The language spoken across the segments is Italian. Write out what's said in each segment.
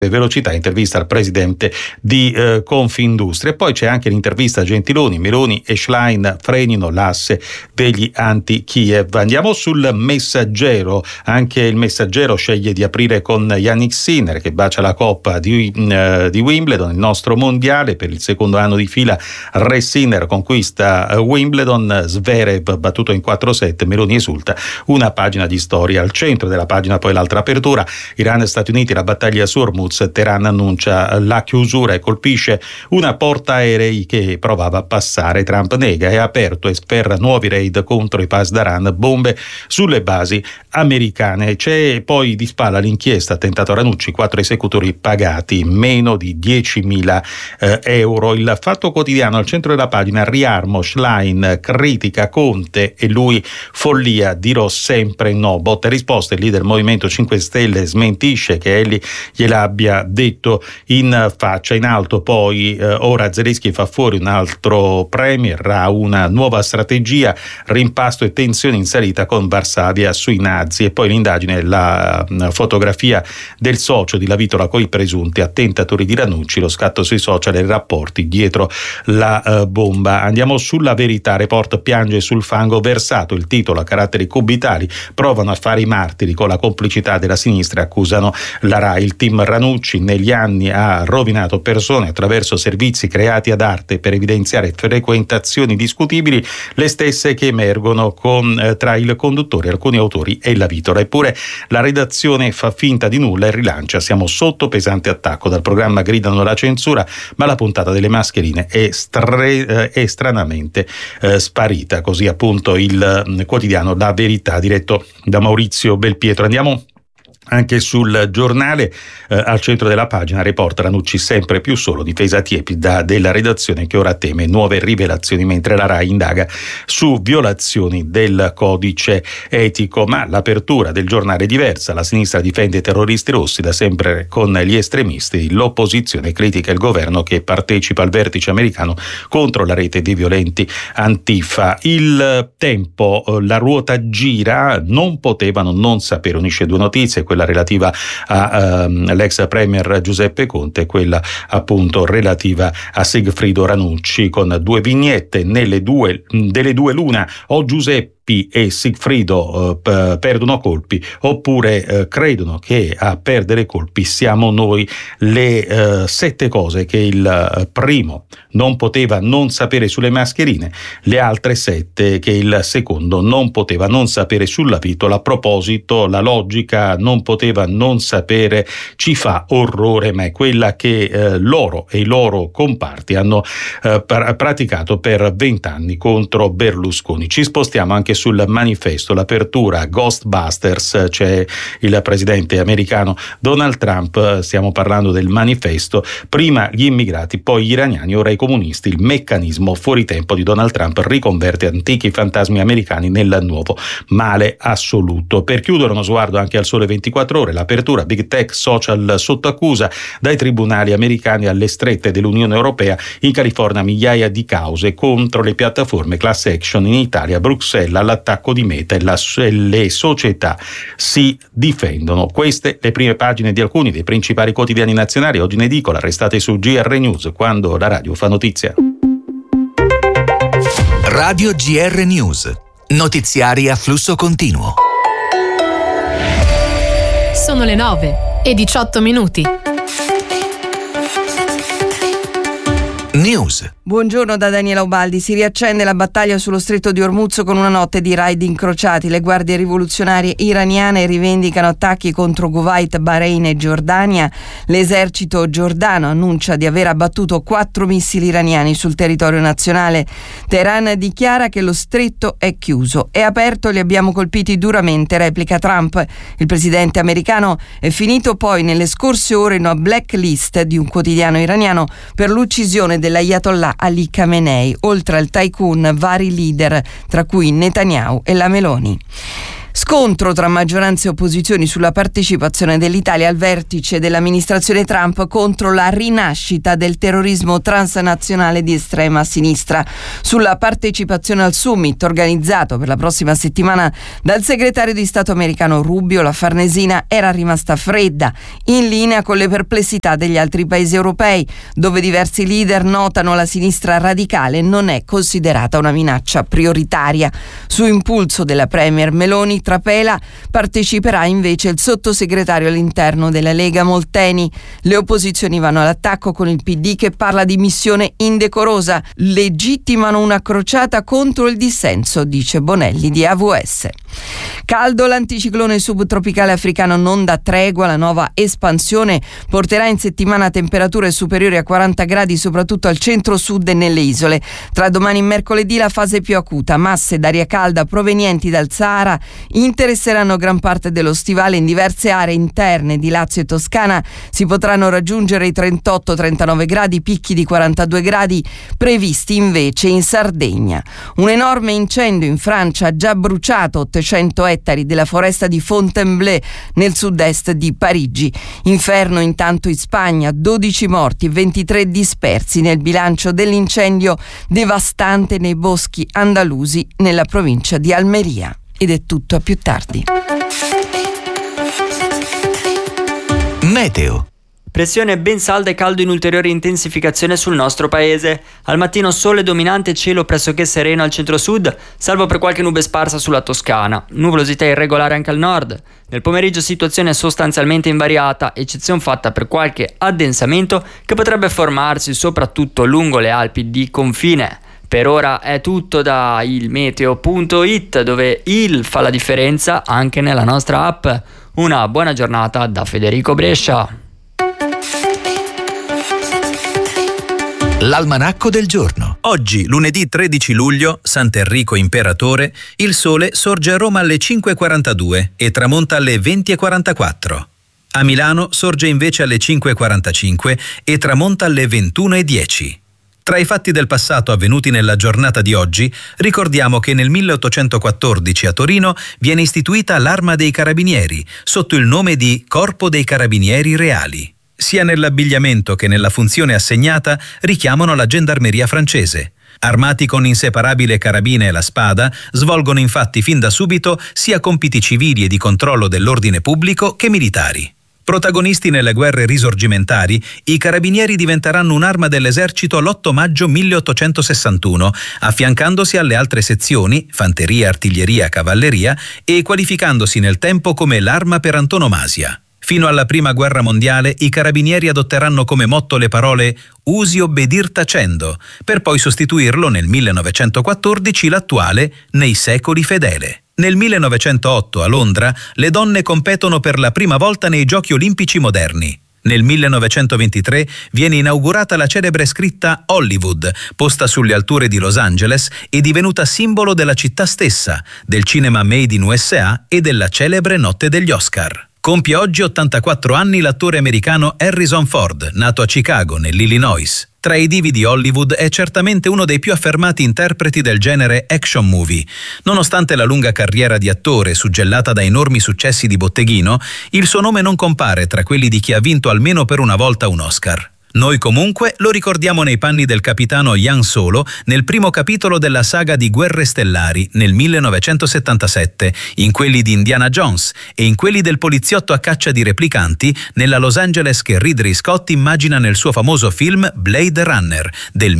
velocità, intervista al presidente di Confindustria. E poi c'è anche l'intervista a Gentiloni. Meloni e Schlein frenino l'asse degli anti-Kiev. Andiamo sul Messaggero. Anche il Messaggero sceglie di aprire con Jannik Sinner, che bacia la coppa di Wimbledon, il nostro mondiale. Per il secondo anno di fila Re Sinner conquista Wimbledon, Zverev battuto in 4-7, Meloni esulta. Una pagina di storia. Al centro della pagina poi l'altra apertura, Iran e Stati Uniti, la battaglia su Hormuz. Teheran annuncia la chiusura e colpisce una portaerei che provava a passare. Trump nega, è aperto e sferra nuovi raid contro i Pasdaran, bombe sulle basi americane. C'è poi di spalla l'inchiesta attentato a Ranucci, 4 esecutori pagati meno di 10.000 euro. Il Fatto Quotidiano al centro della pagina, riarmo, Schlein critica Conte e lui follia, dirò sempre no. Botte e risposte, il leader Movimento 5 Stelle smentisce che egli gliel'abbia detto in faccia. In alto poi ora Zelensky fa fuori un altro premier, ha una nuova strategia, rimpasto e tensione in salita con Varsavia sui nazi. E poi l'indagine, la fotografia del socio di Lavitola coi presunti attentatori di Ranucci, lo scatto sui social e i rapporti dietro la bomba. Andiamo sulla Verità, Report piange sul fango versato, il titolo a caratteri cubitali, provano a fare i martiri con la complicità della sinistra, accusano la RAI. Il team Ranucci negli anni ha rovinato persone attraverso servizi creati ad arte per evidenziare frequentazioni discutibili, le stesse che emergono tra il conduttore, alcuni autori e la Vitola. Eppure la redazione fa finta di nulla e rilancia: siamo sotto pesante attacco. Dal programma gridano la censura, ma la puntata delle mascherine è stranamente sparita. Così appunto il quotidiano La Verità, diretto da Maurizio Belpietro. Andiamo anche sul Giornale, al centro della pagina, Report Ranucci sempre più solo, difesa tiepida della redazione che ora teme nuove rivelazioni, mentre la RAI indaga su violazioni del codice etico. Ma l'apertura del Giornale è diversa, la sinistra difende i terroristi rossi, da sempre con gli estremisti, l'opposizione critica il governo che partecipa al vertice americano contro la rete dei violenti Antifa. Il Tempo, la ruota gira, non potevano non sapere, unisce due notizie, quella relativa all'ex premier Giuseppe Conte e quella appunto relativa a Sigfrido Ranucci, con due vignette. Delle due l'una: o Giuseppe e Sigfrido perdono colpi, oppure credono che a perdere colpi siamo noi. Le 7 cose che il primo non poteva non sapere sulle mascherine, le altre 7 che il secondo non poteva non sapere sulla Vitola. A proposito, la logica non poteva non sapere ci fa orrore, ma è quella che loro e i loro comparti hanno praticato per 20 anni contro Berlusconi. Ci spostiamo anche sul Manifesto, l'apertura Ghostbusters, c'è il presidente americano Donald Trump, stiamo parlando del Manifesto, prima gli immigrati, poi gli iraniani, ora i comunisti. Il meccanismo fuori tempo di Donald Trump riconverte antichi fantasmi americani nel nuovo male assoluto. Per chiudere uno sguardo anche al Sole 24 Ore, l'apertura Big Tech social sotto accusa, dai tribunali americani alle strette dell'Unione Europea. In California migliaia di cause contro le piattaforme, class action in Italia, Bruxelles all'attacco di Meta e le società si difendono. Queste le prime pagine di alcuni dei principali quotidiani nazionali oggi in edicola. Restate su GR News, quando la radio fa notizia. Radio GR News, notiziari a flusso continuo. Sono le 9:18. News. Buongiorno da Daniela Ubaldi. Si riaccende la battaglia sullo stretto di Hormuz con una notte di raid incrociati. Le guardie rivoluzionarie iraniane rivendicano attacchi contro Kuwait, Bahrain e Giordania. L'esercito giordano annuncia di aver abbattuto 4 missili iraniani sul territorio nazionale. Teheran dichiara che lo stretto è chiuso. È aperto, li abbiamo colpiti duramente, replica Trump. Il presidente americano è finito poi nelle scorse ore in una blacklist di un quotidiano iraniano per l'uccisione dell'Ayatollah Ali Khamenei, oltre al tycoon vari leader, tra cui Netanyahu e la Meloni. Scontro tra maggioranza e opposizioni sulla partecipazione dell'Italia al vertice dell'amministrazione Trump contro la rinascita del terrorismo transnazionale di estrema sinistra. Sulla partecipazione al summit organizzato per la prossima settimana dal segretario di Stato americano Rubio, la Farnesina era rimasta fredda, in linea con le perplessità degli altri paesi europei, dove diversi leader notano la sinistra radicale non è considerata una minaccia prioritaria. Su impulso della premier Meloni, Trapela parteciperà invece il sottosegretario all'interno della Lega Molteni. Le opposizioni vanno all'attacco con il PD che parla di missione indecorosa, legittimano una crociata contro il dissenso, dice Bonelli di AVS. Caldo, l'anticiclone subtropicale africano non dà tregua, la nuova espansione porterà in settimana temperature superiori a 40 gradi soprattutto al centro-sud e nelle isole. Tra domani e mercoledì la fase più acuta, masse d'aria calda provenienti dal Sahara interesseranno gran parte dello stivale. In diverse aree interne di Lazio e Toscana si potranno raggiungere i 38-39 gradi, picchi di 42 gradi previsti invece in Sardegna. Un enorme incendio in Francia ha già bruciato 800 ettari della foresta di Fontainebleau nel sud-est di Parigi. Inferno intanto in Spagna, 12 morti e 23 dispersi nel bilancio dell'incendio devastante nei boschi andalusi nella provincia di Almeria. Ed è tutto, a più tardi. Meteo. Pressione ben salda e caldo in ulteriore intensificazione sul nostro paese. Al mattino sole dominante, cielo pressoché sereno al centro-sud, salvo per qualche nube sparsa sulla Toscana. Nuvolosità irregolare anche al nord. Nel pomeriggio situazione sostanzialmente invariata, eccezione fatta per qualche addensamento che potrebbe formarsi soprattutto lungo le Alpi di confine. Per ora è tutto da ilmeteo.it, dove il fa la differenza anche nella nostra app. Una buona giornata da Federico Brescia. L'almanacco del giorno. Oggi, lunedì 13 luglio, Sant'Enrico Imperatore, il sole sorge a Roma alle 5:42 e tramonta alle 20:44. A Milano sorge invece alle 5:45 e tramonta alle 21:10. Tra i fatti del passato avvenuti nella giornata di oggi, ricordiamo che nel 1814 a Torino viene istituita l'Arma dei Carabinieri, sotto il nome di Corpo dei Carabinieri Reali. Sia nell'abbigliamento che nella funzione assegnata richiamano la gendarmeria francese. Armati con inseparabile carabina e la spada, svolgono infatti fin da subito sia compiti civili e di controllo dell'ordine pubblico che militari. Protagonisti nelle guerre risorgimentali, i carabinieri diventeranno un'arma dell'esercito l'8 maggio 1861, affiancandosi alle altre sezioni, fanteria, artiglieria, cavalleria, e qualificandosi nel tempo come l'arma per antonomasia. Fino alla Prima Guerra Mondiale i carabinieri adotteranno come motto le parole «Usi obbedir tacendo», per poi sostituirlo nel 1914 l'attuale «Nei secoli fedele». Nel 1908 a Londra le donne competono per la prima volta nei Giochi Olimpici moderni. Nel 1923 viene inaugurata la celebre scritta Hollywood, posta sulle alture di Los Angeles e divenuta simbolo della città stessa, del cinema made in USA e della celebre notte degli Oscar. Compie oggi 84 anni l'attore americano Harrison Ford, nato a Chicago, nell'Illinois. Tra i divi di Hollywood è certamente uno dei più affermati interpreti del genere action movie. Nonostante la lunga carriera di attore suggellata da enormi successi di botteghino, il suo nome non compare tra quelli di chi ha vinto almeno per una volta un Oscar. Noi comunque lo ricordiamo nei panni del capitano Han Solo nel primo capitolo della saga di Guerre Stellari nel 1977, in quelli di Indiana Jones e in quelli del poliziotto a caccia di replicanti nella Los Angeles che Ridley Scott immagina nel suo famoso film Blade Runner del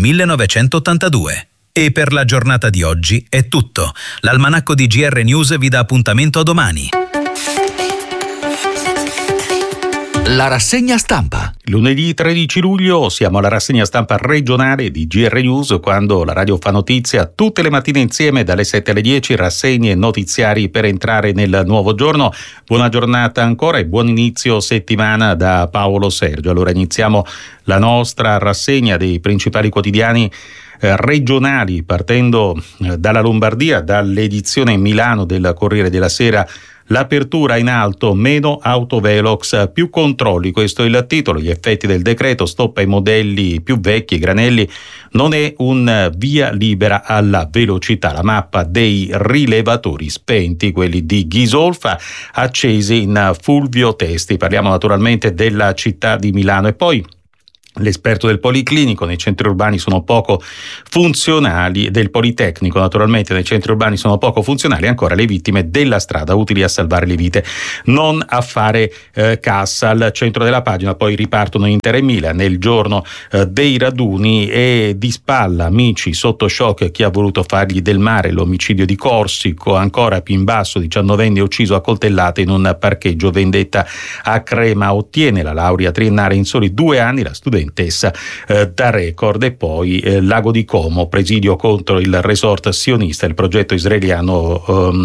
1982. E per la giornata di oggi è tutto. L'almanacco di GR News vi dà appuntamento a domani. La rassegna stampa. Lunedì 13 luglio siamo alla rassegna stampa regionale di GR News, quando la radio fa notizia tutte le mattine insieme dalle 7 alle 10, rassegne e notiziari per entrare nel nuovo giorno. Buona giornata ancora e buon inizio settimana da Paolo Sergio. Allora iniziamo la nostra rassegna dei principali quotidiani regionali, partendo dalla Lombardia, dall'edizione Milano del Corriere della Sera. l'apertura in alto, meno autovelox, più controlli, questo è il titolo. Gli effetti del decreto, stop ai modelli più vecchi, granelli, non è un via libera alla velocità. La mappa dei rilevatori spenti, quelli di Ghisolfa, accesi in Fulvio Testi. Parliamo naturalmente della città di Milano. E poi l'esperto del Policlinico: nei centri urbani sono poco funzionali, del Politecnico naturalmente, nei centri urbani sono poco funzionali ancora le vittime della strada, utili a salvare le vite, non a fare cassa. Al centro della pagina poi ripartono Inter e Milan nel giorno dei raduni, e di spalla amici sotto shock chi ha voluto fargli del mare, l'omicidio di Corsico. Ancora più in basso, 19enne ucciso a coltellate in un parcheggio, vendetta a Crema, ottiene la laurea triennale in soli 2 anni la studentessa da record. E poi Lago di Como, presidio contro il resort sionista, il progetto israeliano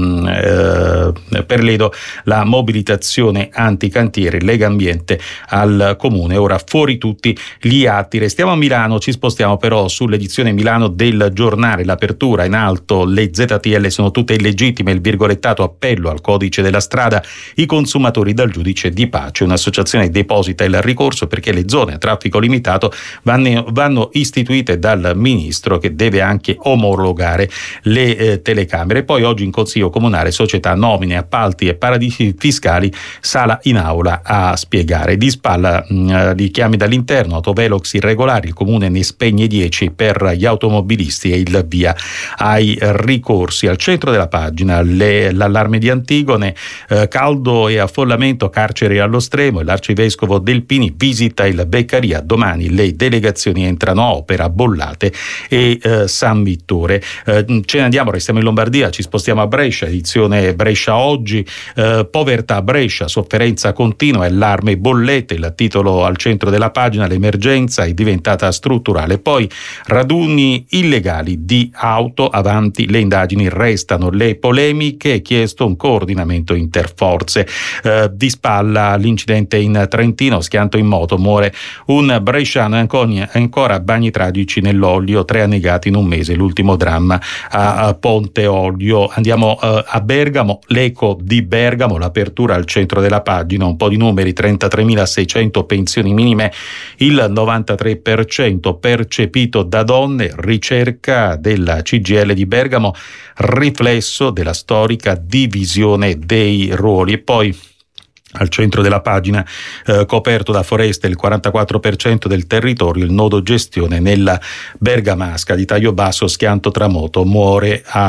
per l'Edo, la mobilitazione anticantieri, Lega Ambiente al comune. Ora fuori tutti gli atti. Restiamo a Milano, ci spostiamo però sull'edizione Milano del Giornale. L'apertura in alto, le ZTL sono tutte illegittime, il virgolettato appello al codice della strada, i consumatori dal giudice di pace. Un'associazione deposita il ricorso perché le zone a traffico limitato vanno istituite dal ministro, che deve anche omologare le telecamere. Poi oggi in Consiglio Comunale società, nomine, appalti e paradisi fiscali, sala in aula a spiegare. Di spalla richiami dall'interno, autovelox irregolari, il comune ne spegne 10 per gli automobilisti e il via ai ricorsi. Al centro della pagina l'allarme di Antigone, caldo e affollamento, carcere allo stremo, e l'arcivescovo Delpini visita il Beccaria. Domani le delegazioni entrano a opera, Bollate e San Vittore. Ce ne andiamo, restiamo in Lombardia, ci spostiamo a Brescia, edizione Brescia oggi, povertà a Brescia, sofferenza continua, allarme bollette, il titolo al centro della pagina, l'emergenza è diventata strutturale. Poi raduni illegali di auto, avanti le indagini, restano le polemiche, chiesto un coordinamento interforze. Di spalla l'incidente in Trentino, schianto in moto, muore un bresciano e ancora bagni tragici nell'olio, 3 annegati in un mese, l'ultimo dramma a Ponte Olio. Andiamo a Bergamo, l'eco di Bergamo, l'apertura al centro della pagina, un po' di numeri: 33.600 pensioni minime, il 93% percepito da donne, ricerca della CGIL di Bergamo, riflesso della storica divisione dei ruoli. E poi al centro della pagina, coperto da foreste il 44% del territorio, il nodo gestione nella Bergamasca, di taglio basso, schianto tra moto, muore a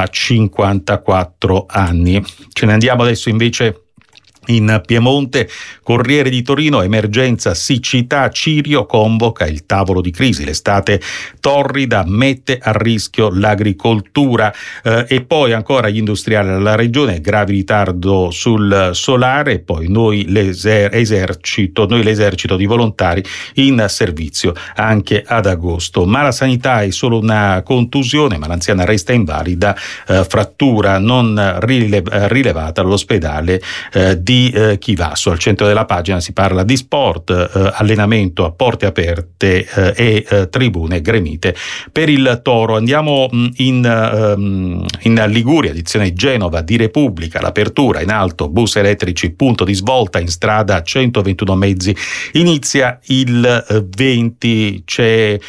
54 anni. Ce ne andiamo adesso invece in Piemonte, Corriere di Torino, emergenza siccità, Cirio convoca il tavolo di crisi, l'estate torrida mette a rischio l'agricoltura. E poi ancora gli industriali della regione, gravi ritardo sul solare, e poi noi l'esercito di volontari in servizio anche ad agosto. Ma la sanità è solo una contusione, ma l'anziana resta invalida, frattura non rilevata all'ospedale di Chivasso. Al centro della pagina si parla di sport, allenamento a porte aperte e tribune gremite per il Toro. Andiamo in Liguria, edizione Genova di Repubblica, l'apertura in alto, bus elettrici, punto di svolta in strada, 121 mezzi, inizia il 20, c'è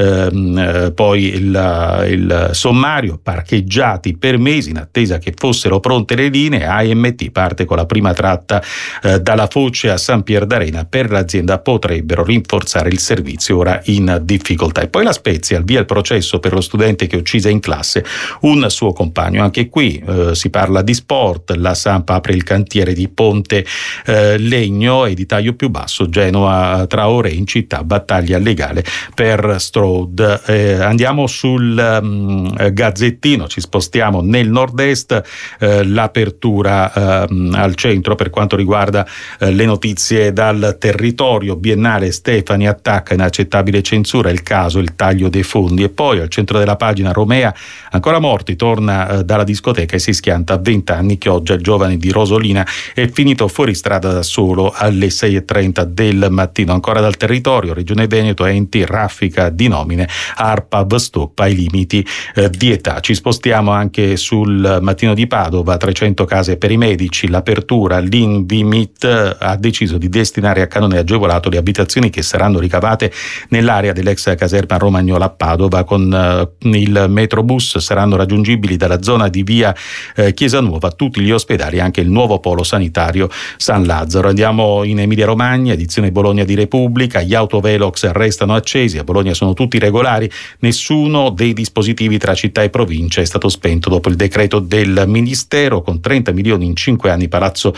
poi il sommario, parcheggiati per mesi in attesa che fossero pronte le linee. AMT parte con la prima tratta dalla Foce a San Pier d'Arena, per l'azienda potrebbero rinforzare il servizio ora in difficoltà. E poi La Spezia, al via il processo per lo studente che uccise in classe un suo compagno. Anche qui si parla di sport, la Samp apre il cantiere di Ponte Legno, e di taglio più basso, Genoa Traoré in città, battaglia legale per Strode. Andiamo sul Gazzettino, ci spostiamo nel nord-est, l'apertura al centro per quanto riguarda le notizie dal territorio. Biennale Stefani attacca inaccettabile censura, il caso il taglio dei fondi. E poi al centro della pagina Romea, ancora morti, torna dalla discoteca e si schianta a 20 anni. Chioggia, il giovane di Rosolina, è finito fuori strada da solo alle 6:30 del mattino. Ancora dal territorio, Regione Veneto, enti raffica di nomine, ARPAV stoppa i limiti di età. Ci spostiamo anche sul Mattino di Padova, 300 case per i medici, l'apertura, l'Invimit ha deciso di destinare a canone agevolato le abitazioni che saranno ricavate nell'area dell'ex caserma Romagnola a Padova. Con il Metrobus saranno raggiungibili dalla zona di via Chiesa Nuova tutti gli ospedali, anche il nuovo polo sanitario San Lazzaro. Andiamo in Emilia Romagna, edizione Bologna di Repubblica, gli autovelox restano accesi, a Bologna sono tutti regolari, nessuno dei dispositivi tra città e provincia è stato spento dopo il decreto del Ministero. Con 30 milioni in 5 anni Palazzo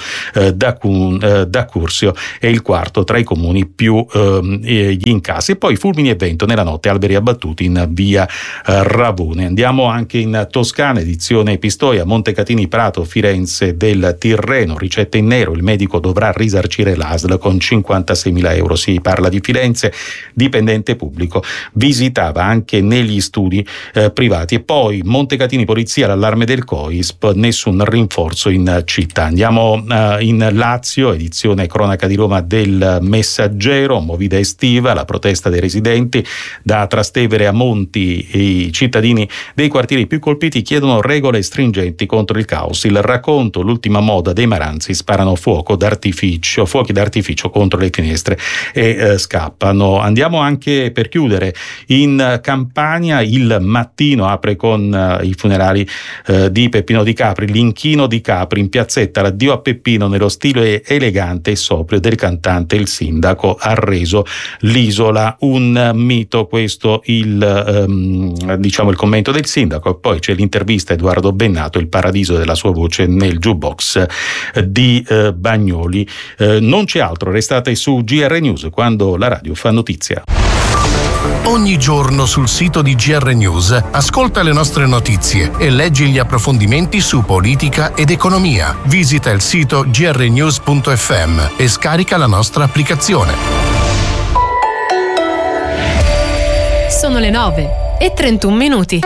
d'Accursio è il quarto tra i comuni più gli incassi. E poi fulmini e vento nella notte, alberi abbattuti in via Ravone. Andiamo anche in Toscana, edizione Pistoia, Montecatini Prato, Firenze del Tirreno, ricette in nero, il medico dovrà risarcire l'ASL con 56.000 euro. Si parla di Firenze, dipendente pubblico visitava anche negli studi privati. E poi Montecatini, polizia, l'allarme del COISP, nessun rinforzo in città. Andiamo in Lazio, edizione cronaca di Roma del Messaggero, movida estiva, la protesta dei residenti da Trastevere a Monti, i cittadini dei quartieri più colpiti chiedono regole stringenti contro il caos. Il racconto, l'ultima moda dei Maranzi, sparano fuochi d'artificio contro le finestre e scappano. Andiamo anche, per chiudere, in Campania, il Mattino apre con i funerali di Peppino Di Capri, l'inchino di Capri in piazzetta, l'addio a Peppino nello stile elegante e sobrio del cantante. Il sindaco ha reso l'isola un mito. Questo il commento del sindaco. E poi c'è l'intervista a Edoardo Bennato, il paradiso della sua voce nel jukebox di Bagnoli. Non c'è altro, restate su GR News, quando la radio fa notizia. Ogni giorno sul sito di GR News ascolta le nostre notizie e leggi gli approfondimenti su politica ed economia. Visita il sito grnews.fm e scarica la nostra applicazione. Sono le 9:31.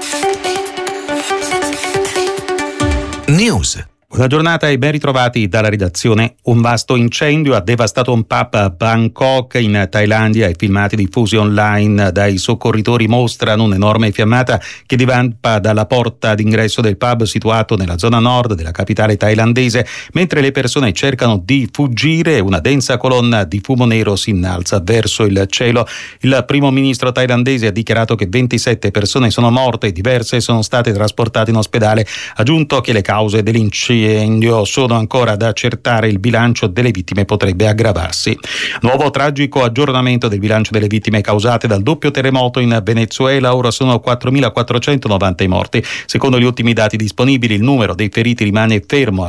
News. Buona giornata e ben ritrovati dalla redazione. Un vasto incendio ha devastato un pub a Bangkok in Thailandia. I filmati diffusi online dai soccorritori mostrano un'enorme fiammata che divampa dalla porta d'ingresso del pub situato nella zona nord della capitale thailandese. Mentre le persone cercano di fuggire, una densa colonna di fumo nero si innalza verso il cielo. Il primo ministro thailandese ha dichiarato che 27 persone sono morte e diverse sono state trasportate in ospedale. Ha aggiunto che le cause dell'incendio sono ancora da accertare, il bilancio delle vittime potrebbe aggravarsi. Nuovo tragico aggiornamento del bilancio delle vittime causate dal doppio terremoto in Venezuela, ora sono 4.490 i morti. Secondo gli ultimi dati disponibili il numero dei feriti rimane fermo a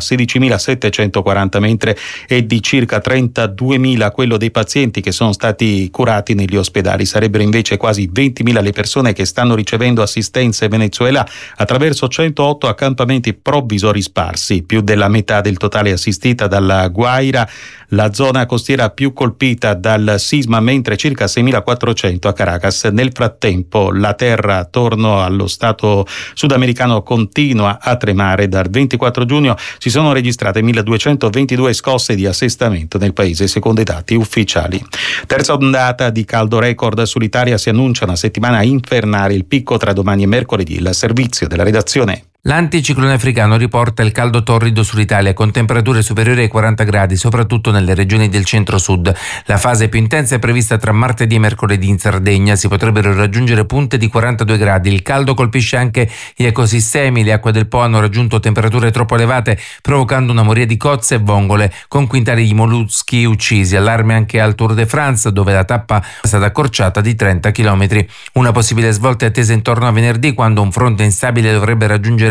16.740, mentre è di circa 32.000 quello dei pazienti che sono stati curati negli ospedali. Sarebbero invece quasi 20.000 le persone che stanno ricevendo assistenza in Venezuela attraverso 108 accampamenti provvisori sparsi, più della metà del totale assistita dalla Guaira, la zona costiera più colpita dal sisma, mentre circa 6.400 a Caracas. Nel frattempo la terra attorno allo stato sudamericano continua a tremare. Dal 24 giugno si sono registrate 1.222 scosse di assestamento nel paese, secondo i dati ufficiali. Terza ondata di caldo record sull'Italia, si annuncia una settimana infernale, il picco tra domani e mercoledì. Il servizio della redazione. L'anticiclone africano riporta il caldo torrido sull'Italia con temperature superiori ai 40 gradi, soprattutto nelle regioni del centro-sud. La fase più intensa è prevista tra martedì e mercoledì in Sardegna. Si potrebbero raggiungere punte di 42 gradi. Il caldo colpisce anche gli ecosistemi. Le acque del Po hanno raggiunto temperature troppo elevate, provocando una moria di cozze e vongole, con quintali di molluschi uccisi. Allarme anche al Tour de France, dove la tappa è stata accorciata di 30 km. Una possibile svolta è attesa intorno a venerdì, quando un fronte instabile dovrebbe raggiungere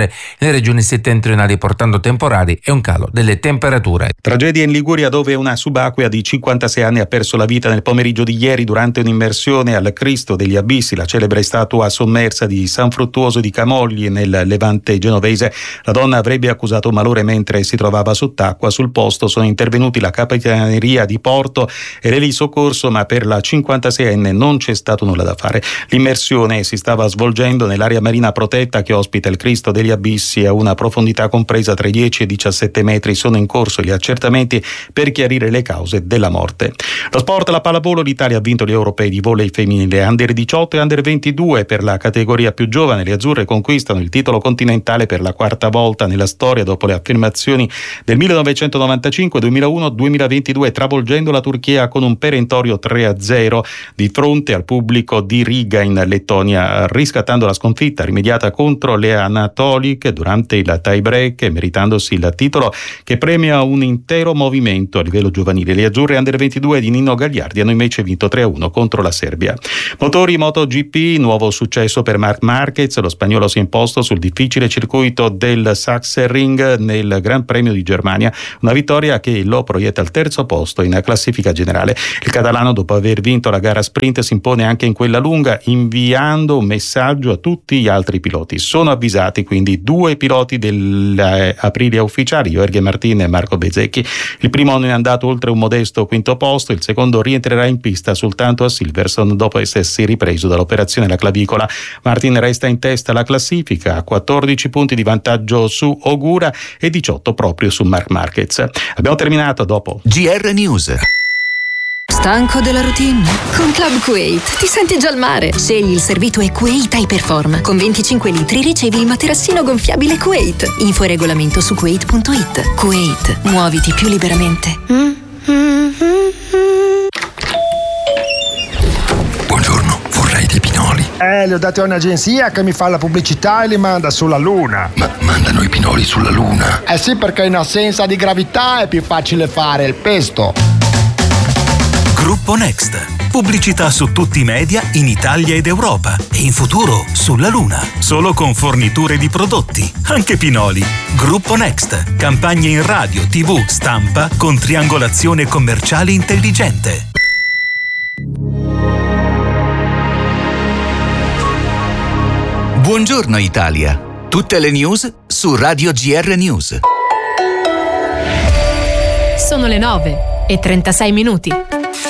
raggiungere le regioni settentrionali, portando temporali e un calo delle temperature. Tragedia in Liguria, dove una subacquea di 56 anni ha perso la vita nel pomeriggio di ieri durante un'immersione al Cristo degli Abissi, la celebre statua sommersa di San Fruttuoso di Camogli nel Levante genovese. La donna avrebbe accusato malore mentre si trovava sott'acqua. Sul posto sono intervenuti la Capitaneria di Porto e l'Eli Soccorso, ma per la 56enne non c'è stato nulla da fare. L'immersione si stava svolgendo nell'area marina protetta che ospita il Cristo degli Abissi a una profondità compresa tra i 10 e i 17 metri. Sono in corso gli accertamenti per chiarire le cause della morte. Lo sport, la pallavolo, l'Italia ha vinto gli europei di volley femminile under 18 e under 22 per la categoria più giovane. Le azzurre conquistano il titolo continentale per la quarta volta nella storia dopo le affermazioni del 1995, 2001, 2022, travolgendo la Turchia con un perentorio 3-0 di fronte al pubblico di Riga in Lettonia, riscattando la sconfitta rimediata contro le Anatolik durante il tie break, meritandosi il titolo che premia un intero movimento a livello giovanile. Le azzurre under 22 di Nino Gagliardi hanno invece vinto 3-1 contro la Serbia. Motori MotoGP, nuovo successo per Marc Marquez. Lo spagnolo si è imposto sul difficile circuito del Sachsenring nel Gran Premio di Germania, una vittoria che lo proietta al terzo posto in classifica generale. Il catalano, dopo aver vinto la gara sprint, si impone anche in quella lunga, inviando un messaggio a tutti gli altri piloti. Sono avvisati quindi due piloti dell'Aprilia ufficiali, Jorge Martin e Marco Bezzecchi. Il primo non è andato oltre un modesto quinto posto, il secondo rientrerà in pista soltanto a Silverstone dopo essersi ripreso dall'operazione alla clavicola. Martin resta in testa alla classifica a 14 punti di vantaggio su Ogura e 18 proprio su Marc Marquez. Abbiamo terminato, dopo GR News. Stanco della routine? Con Club Kuwait ti senti già al mare. Scegli il servito Kuwait Hyperform. Con 25 litri ricevi il materassino gonfiabile Kuwait. Info e regolamento su kuwait.it. Kuwait, muoviti più liberamente. Buongiorno, vorrei dei pinoli. Li ho dati a un'agenzia che mi fa la pubblicità e li manda sulla Luna. Ma mandano i pinoli sulla Luna? Eh sì, perché in assenza di gravità è più facile fare il pesto. Gruppo Next. Pubblicità su tutti i media in Italia ed Europa e in futuro sulla Luna. Solo con forniture di prodotti, anche pinoli. Gruppo Next. Campagne in radio, TV, stampa con triangolazione commerciale intelligente. Buongiorno Italia. Tutte le news su Radio GR News. Sono le 9:36.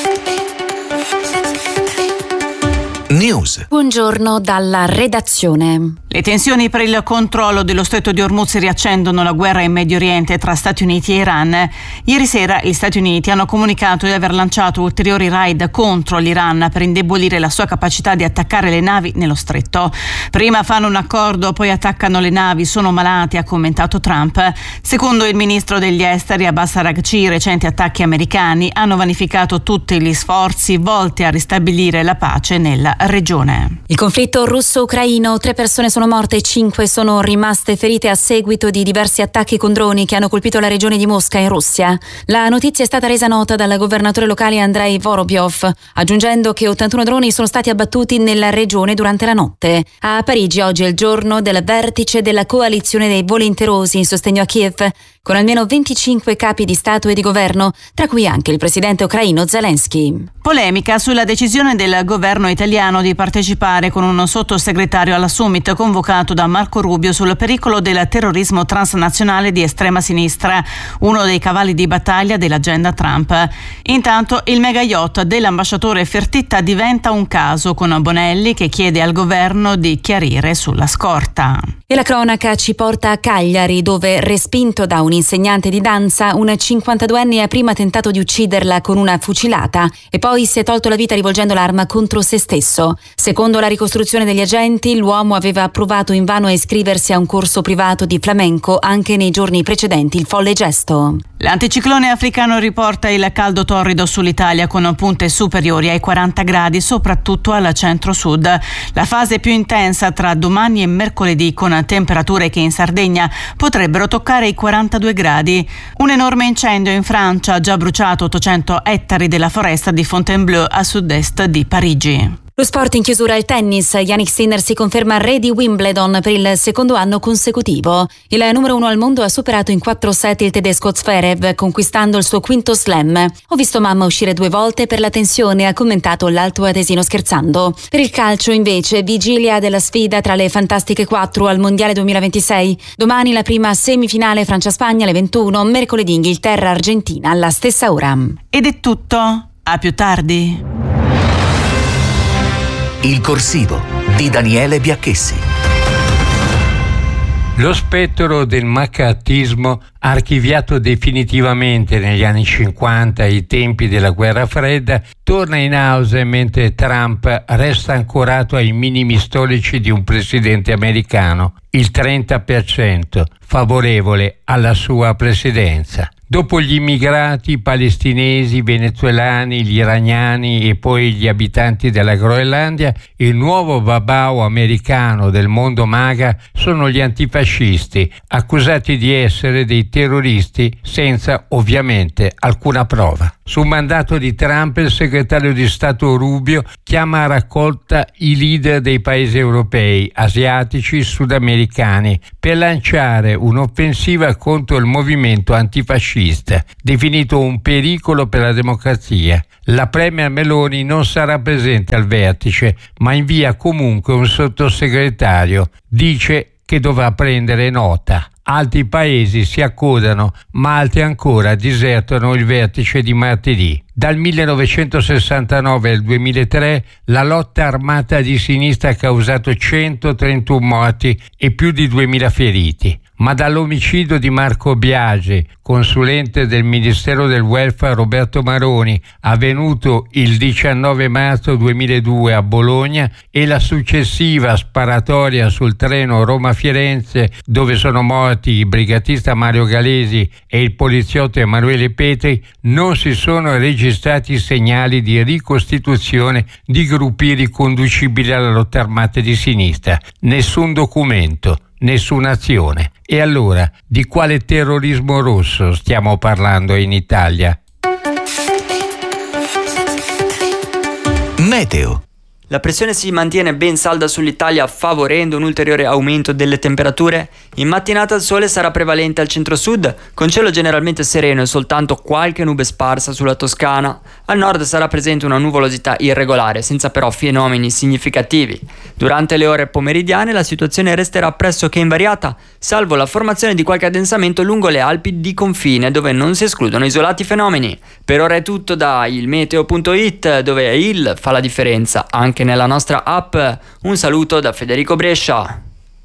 News. Buongiorno dalla redazione. Le tensioni per il controllo dello stretto di Hormuz riaccendono la guerra in Medio Oriente tra Stati Uniti e Iran. Ieri sera gli Stati Uniti hanno comunicato di aver lanciato ulteriori raid contro l'Iran per indebolire la sua capacità di attaccare le navi nello stretto. Prima fanno un accordo, poi attaccano le navi, sono malati, ha commentato Trump. Secondo il ministro degli esteri Abbas Araghchi, i recenti attacchi americani hanno vanificato tutti gli sforzi volti a ristabilire la pace nella regione. Il conflitto russo-ucraino, 3 persone sono morte e 5 sono rimaste ferite a seguito di diversi attacchi con droni che hanno colpito la regione di Mosca in Russia. La notizia è stata resa nota dal governatore locale Andrei Vorobyov, aggiungendo che 81 droni sono stati abbattuti nella regione durante la notte. A Parigi oggi è il giorno del vertice della coalizione dei volenterosi in sostegno a Kiev, con almeno 25 capi di Stato e di governo, tra cui anche il presidente ucraino Zelensky. Polemica sulla decisione del governo italiano di partecipare con un sottosegretario alla summit convocato da Marco Rubio sul pericolo del terrorismo transnazionale di estrema sinistra, uno dei cavalli di battaglia dell'agenda Trump. Intanto il mega yacht dell'ambasciatore Fertitta diventa un caso, con Bonelli che chiede al governo di chiarire sulla scorta. E la cronaca ci porta a Cagliari, dove, respinto da un insegnante di danza, un 52enne ha prima tentato di ucciderla con una fucilata e poi si è tolto la vita rivolgendo l'arma contro se stesso. Secondo la ricostruzione degli agenti, l'uomo aveva provato invano a iscriversi a un corso privato di flamenco anche nei giorni precedenti il folle gesto. L'anticiclone africano riporta il caldo torrido sull'Italia con punte superiori ai 40 gradi, soprattutto al centro-sud. La fase più intensa tra domani e mercoledì, con temperature che in Sardegna potrebbero toccare i 42 gradi. Un enorme incendio in Francia ha già bruciato 800 ettari della foresta di Fontainebleau a sud-est di Parigi. Lo sport in chiusura al tennis. Jannik Sinner si conferma re di Wimbledon per il secondo anno consecutivo. Il numero 1 al mondo ha superato in 4 set il tedesco Zverev, conquistando il suo quinto slam. Ho visto mamma uscire 2 volte per la tensione, ha commentato l'alto atesino scherzando. Per il calcio invece, vigilia della sfida tra le Fantastiche 4 al Mondiale 2026. Domani la prima semifinale Francia-Spagna alle 21, mercoledì Inghilterra-Argentina alla stessa ora. Ed è tutto. A più tardi. Il corsivo di Daniele Biacchessi. Lo spettro del maccartismo, archiviato definitivamente negli anni 50, ai tempi della guerra fredda, torna in auge mentre Trump resta ancorato ai minimi storici di un presidente americano, il 30% favorevole alla sua presidenza. Dopo gli immigrati palestinesi, i venezuelani, gli iraniani e poi gli abitanti della Groenlandia, il nuovo babao americano del mondo MAGA sono gli antifascisti, accusati di essere dei terroristi senza ovviamente alcuna prova. Su mandato di Trump, il segretario di Stato Rubio chiama a raccolta i leader dei paesi europei, asiatici, sudamericani, per lanciare un'offensiva contro il movimento antifascista, definito un pericolo per la democrazia. La premier Meloni non sarà presente al vertice, ma invia comunque un sottosegretario. Dice che dovrà prendere nota. Altri paesi si accodano, ma altri ancora disertano il vertice di martedì. Dal 1969 al 2003 la lotta armata di sinistra ha causato 131 morti e più di 2000 feriti. Ma dall'omicidio di Marco Biagi, consulente del Ministero del Welfare Roberto Maroni, avvenuto il 19 marzo 2002 a Bologna, e la successiva sparatoria sul treno Roma-Firenze, dove sono morti il brigatista Mario Galesi e il poliziotto Emanuele Petri, non si sono registrati segnali di ricostituzione di gruppi riconducibili alla lotta armata di sinistra. Nessun documento. Nessuna azione. E allora, di quale terrorismo rosso stiamo parlando in Italia? Meteo. La pressione si mantiene ben salda sull'Italia, favorendo un ulteriore aumento delle temperature. In mattinata il sole sarà prevalente al centro-sud, con cielo generalmente sereno e soltanto qualche nube sparsa sulla Toscana. Al nord sarà presente una nuvolosità irregolare, senza però fenomeni significativi. Durante le ore pomeridiane la situazione resterà pressoché invariata, salvo la formazione di qualche addensamento lungo le Alpi di confine, dove non si escludono isolati fenomeni. Per ora è tutto da ilmeteo.it, dove il fa la differenza anche nella nostra app. Un saluto da Federico Brescia.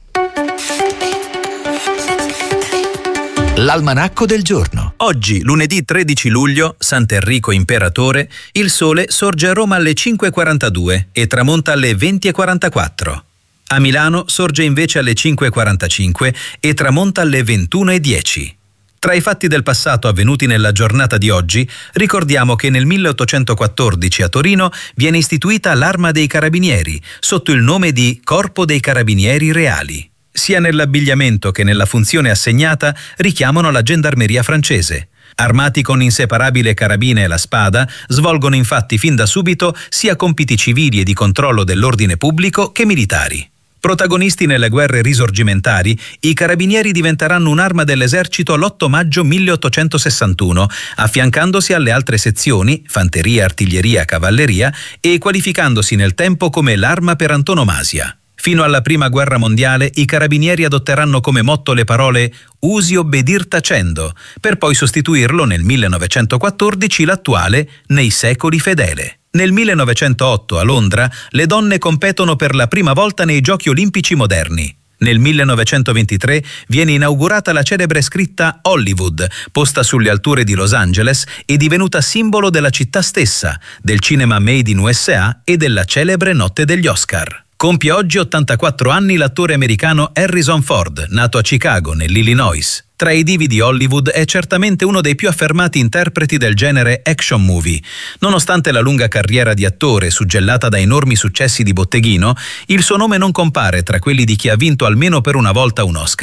L'almanacco del giorno. Oggi, lunedì 13 luglio, Sant'Enrico Imperatore, il sole sorge a Roma alle 5:42 e tramonta alle 20:44. A Milano sorge invece alle 5:45 e tramonta alle 21:10. Tra i fatti del passato avvenuti nella giornata di oggi, ricordiamo che nel 1814 a Torino viene istituita l'Arma dei Carabinieri, sotto il nome di Corpo dei Carabinieri Reali. Sia nell'abbigliamento che nella funzione assegnata richiamano la gendarmeria francese. Armati con inseparabile carabina e la spada, svolgono infatti fin da subito sia compiti civili e di controllo dell'ordine pubblico che militari. Protagonisti nelle guerre risorgimentali, i carabinieri diventeranno un'arma dell'esercito l'8 maggio 1861, affiancandosi alle altre sezioni, fanteria, artiglieria, cavalleria, e qualificandosi nel tempo come l'arma per antonomasia. Fino alla Prima Guerra Mondiale i carabinieri adotteranno come motto le parole «Usi obbedir tacendo», per poi sostituirlo nel 1914 l'attuale «Nei secoli fedele». Nel 1908 a Londra le donne competono per la prima volta nei Giochi Olimpici moderni. Nel 1923 viene inaugurata la celebre scritta Hollywood, posta sulle alture di Los Angeles e divenuta simbolo della città stessa, del cinema made in USA e della celebre notte degli Oscar. Compie oggi 84 anni l'attore americano Harrison Ford, nato a Chicago, nell'Illinois. Tra i divi di Hollywood è certamente uno dei più affermati interpreti del genere action movie. Nonostante la lunga carriera di attore suggellata da enormi successi di botteghino, il suo nome non compare tra quelli di chi ha vinto almeno per una volta un Oscar.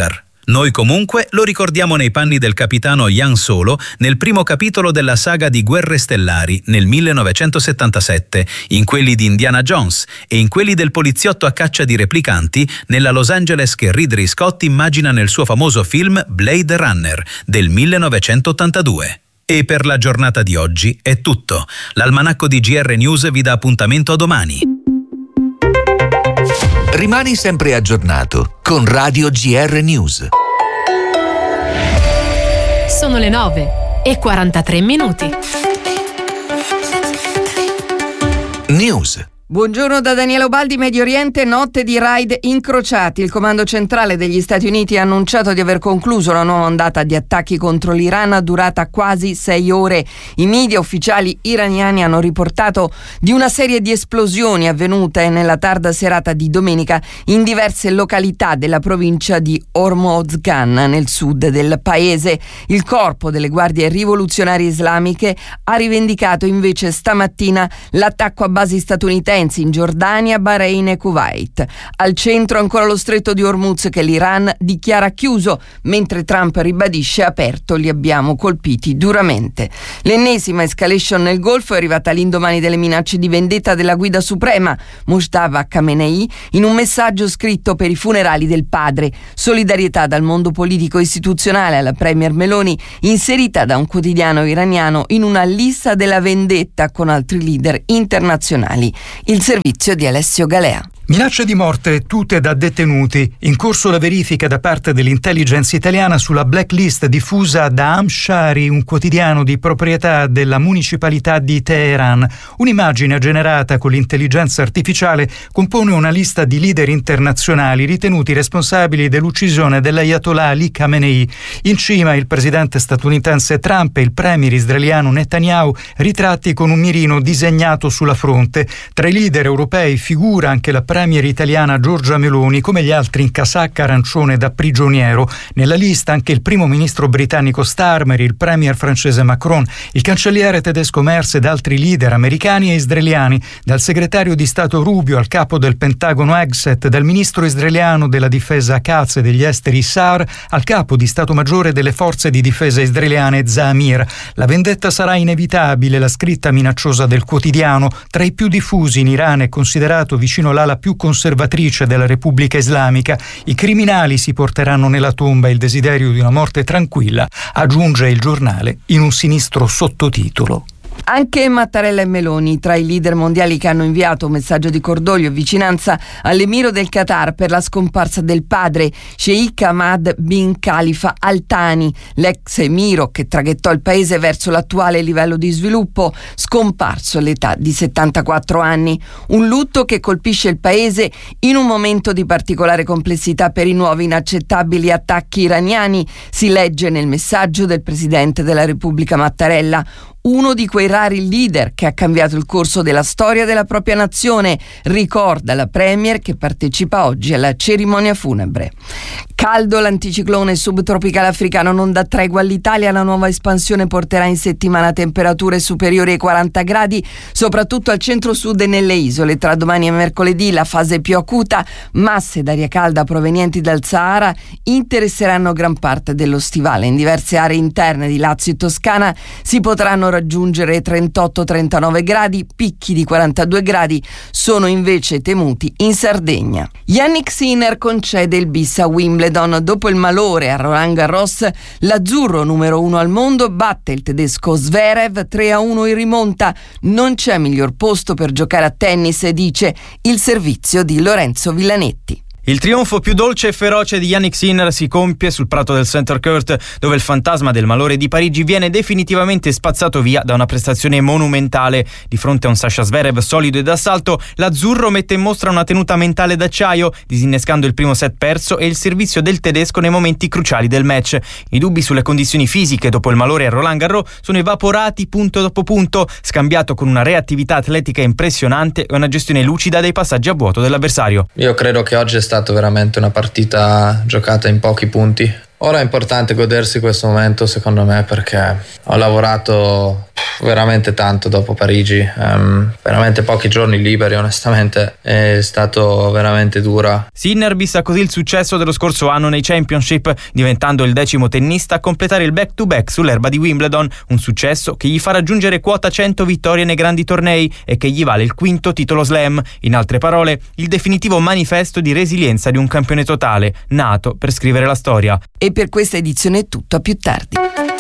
Noi comunque lo ricordiamo nei panni del capitano Han Solo nel primo capitolo della saga di Guerre Stellari nel 1977, in quelli di Indiana Jones e in quelli del poliziotto a caccia di replicanti nella Los Angeles che Ridley Scott immagina nel suo famoso film Blade Runner del 1982. E per la giornata di oggi è tutto. L'almanacco di GR News vi dà appuntamento a domani. Rimani sempre aggiornato con Radio GR News. Sono le 9:43. News. Buongiorno da Daniele Ubaldi. Medio Oriente, notte di raid incrociati. Il comando centrale degli Stati Uniti ha annunciato di aver concluso una nuova ondata di attacchi contro l'Iran durata quasi 6 ore. I media ufficiali iraniani hanno riportato di una serie di esplosioni avvenute nella tarda serata di domenica in diverse località della provincia di Hormozgan, nel sud del paese. Il corpo delle guardie rivoluzionarie islamiche ha rivendicato invece stamattina l'attacco a basi statunitensi in Giordania, Bahrain e Kuwait. Al centro ancora lo stretto di Hormuz che l'Iran dichiara chiuso, mentre Trump ribadisce aperto, li abbiamo colpiti duramente. L'ennesima escalation nel Golfo è arrivata all'indomani delle minacce di vendetta della guida suprema, Mojtaba Khamenei, in un messaggio scritto per i funerali del padre. Solidarietà dal mondo politico istituzionale alla premier Meloni, inserita da un quotidiano iraniano in una lista della vendetta con altri leader internazionali. Il servizio di Alessio Galea. Minacce di morte tutte da detenuti. In corso la verifica da parte dell'intelligence italiana sulla blacklist diffusa da Amshari, un quotidiano di proprietà della municipalità di Teheran. Un'immagine generata con l'intelligenza artificiale compone una lista di leader internazionali ritenuti responsabili dell'uccisione dell'Ayatollah Ali Khamenei. In cima il presidente statunitense Trump e il premier israeliano Netanyahu, ritratti con un mirino disegnato sulla fronte. Tra i leader europei figura anche la premier italiana Giorgia Meloni, come gli altri in casacca arancione da prigioniero. Nella lista anche il primo ministro britannico Starmer, il premier francese Macron, il cancelliere tedesco Merz ed altri leader americani e israeliani, dal segretario di Stato Rubio al capo del Pentagono Hegseth, dal ministro israeliano della difesa Katz e degli esteri Saar al capo di Stato Maggiore delle forze di difesa israeliane Zamir. La vendetta sarà inevitabile, la scritta minacciosa del quotidiano. Tra i più diffusi in Iran è considerato vicino all'ala più conservatrice della Repubblica Islamica. I criminali si porteranno nella tomba, il desiderio di una morte tranquilla, aggiunge il giornale in un sinistro sottotitolo. Anche Mattarella e Meloni tra i leader mondiali che hanno inviato un messaggio di cordoglio e vicinanza all'emiro del Qatar per la scomparsa del padre, Sheikh Ahmad bin Khalifa Al Thani, l'ex emiro che traghettò il paese verso l'attuale livello di sviluppo, scomparso all'età di 74 anni. Un lutto che colpisce il paese in un momento di particolare complessità per i nuovi inaccettabili attacchi iraniani, si legge nel messaggio del presidente della Repubblica Mattarella. Uno di quei rari leader che ha cambiato il corso della storia della propria nazione, ricorda la premier che partecipa oggi alla cerimonia funebre. Caldo, l'anticiclone subtropicale africano non dà tregua all'Italia. La nuova espansione porterà in settimana temperature superiori ai 40 gradi, soprattutto al centro-sud e nelle isole. Tra domani e mercoledì la fase più acuta, masse d'aria calda provenienti dal Sahara interesseranno gran parte dello stivale. In diverse aree interne di Lazio e Toscana si potranno raggiungere 38-39 gradi, picchi di 42 gradi sono invece temuti in Sardegna. Jannik Sinner concede il bis a Wimbledon. Dopo il malore a Roland Garros, l'azzurro numero 1 al mondo batte il tedesco Zverev 3-1 in rimonta. Non c'è miglior posto per giocare a tennis, dice il servizio di Lorenzo Villanetti. Il trionfo più dolce e feroce di Jannik Sinner si compie sul prato del Center Court, dove il fantasma del malore di Parigi viene definitivamente spazzato via da una prestazione monumentale. Di fronte a un Sasha Zverev solido ed d'assalto, l'azzurro mette in mostra una tenuta mentale d'acciaio, disinnescando il primo set perso e il servizio del tedesco nei momenti cruciali del match. I dubbi sulle condizioni fisiche dopo il malore a Roland Garros sono evaporati punto dopo punto, scambiato con una reattività atletica impressionante e una gestione lucida dei passaggi a vuoto dell'avversario. Io credo che oggi è stata veramente una partita giocata in pochi punti. Ora è importante godersi questo momento, secondo me, perché ho lavorato veramente tanto dopo Parigi, veramente pochi giorni liberi, onestamente è stato veramente dura. Sinner vista così il successo dello scorso anno nei Championship, diventando il 10° tennista a completare il back-to-back sull'erba di Wimbledon, un successo che gli fa raggiungere quota 100 vittorie nei grandi tornei e che gli vale il 5° titolo slam, in altre parole il definitivo manifesto di resilienza di un campione totale, nato per scrivere la storia. E per questa edizione è tutto, a più tardi.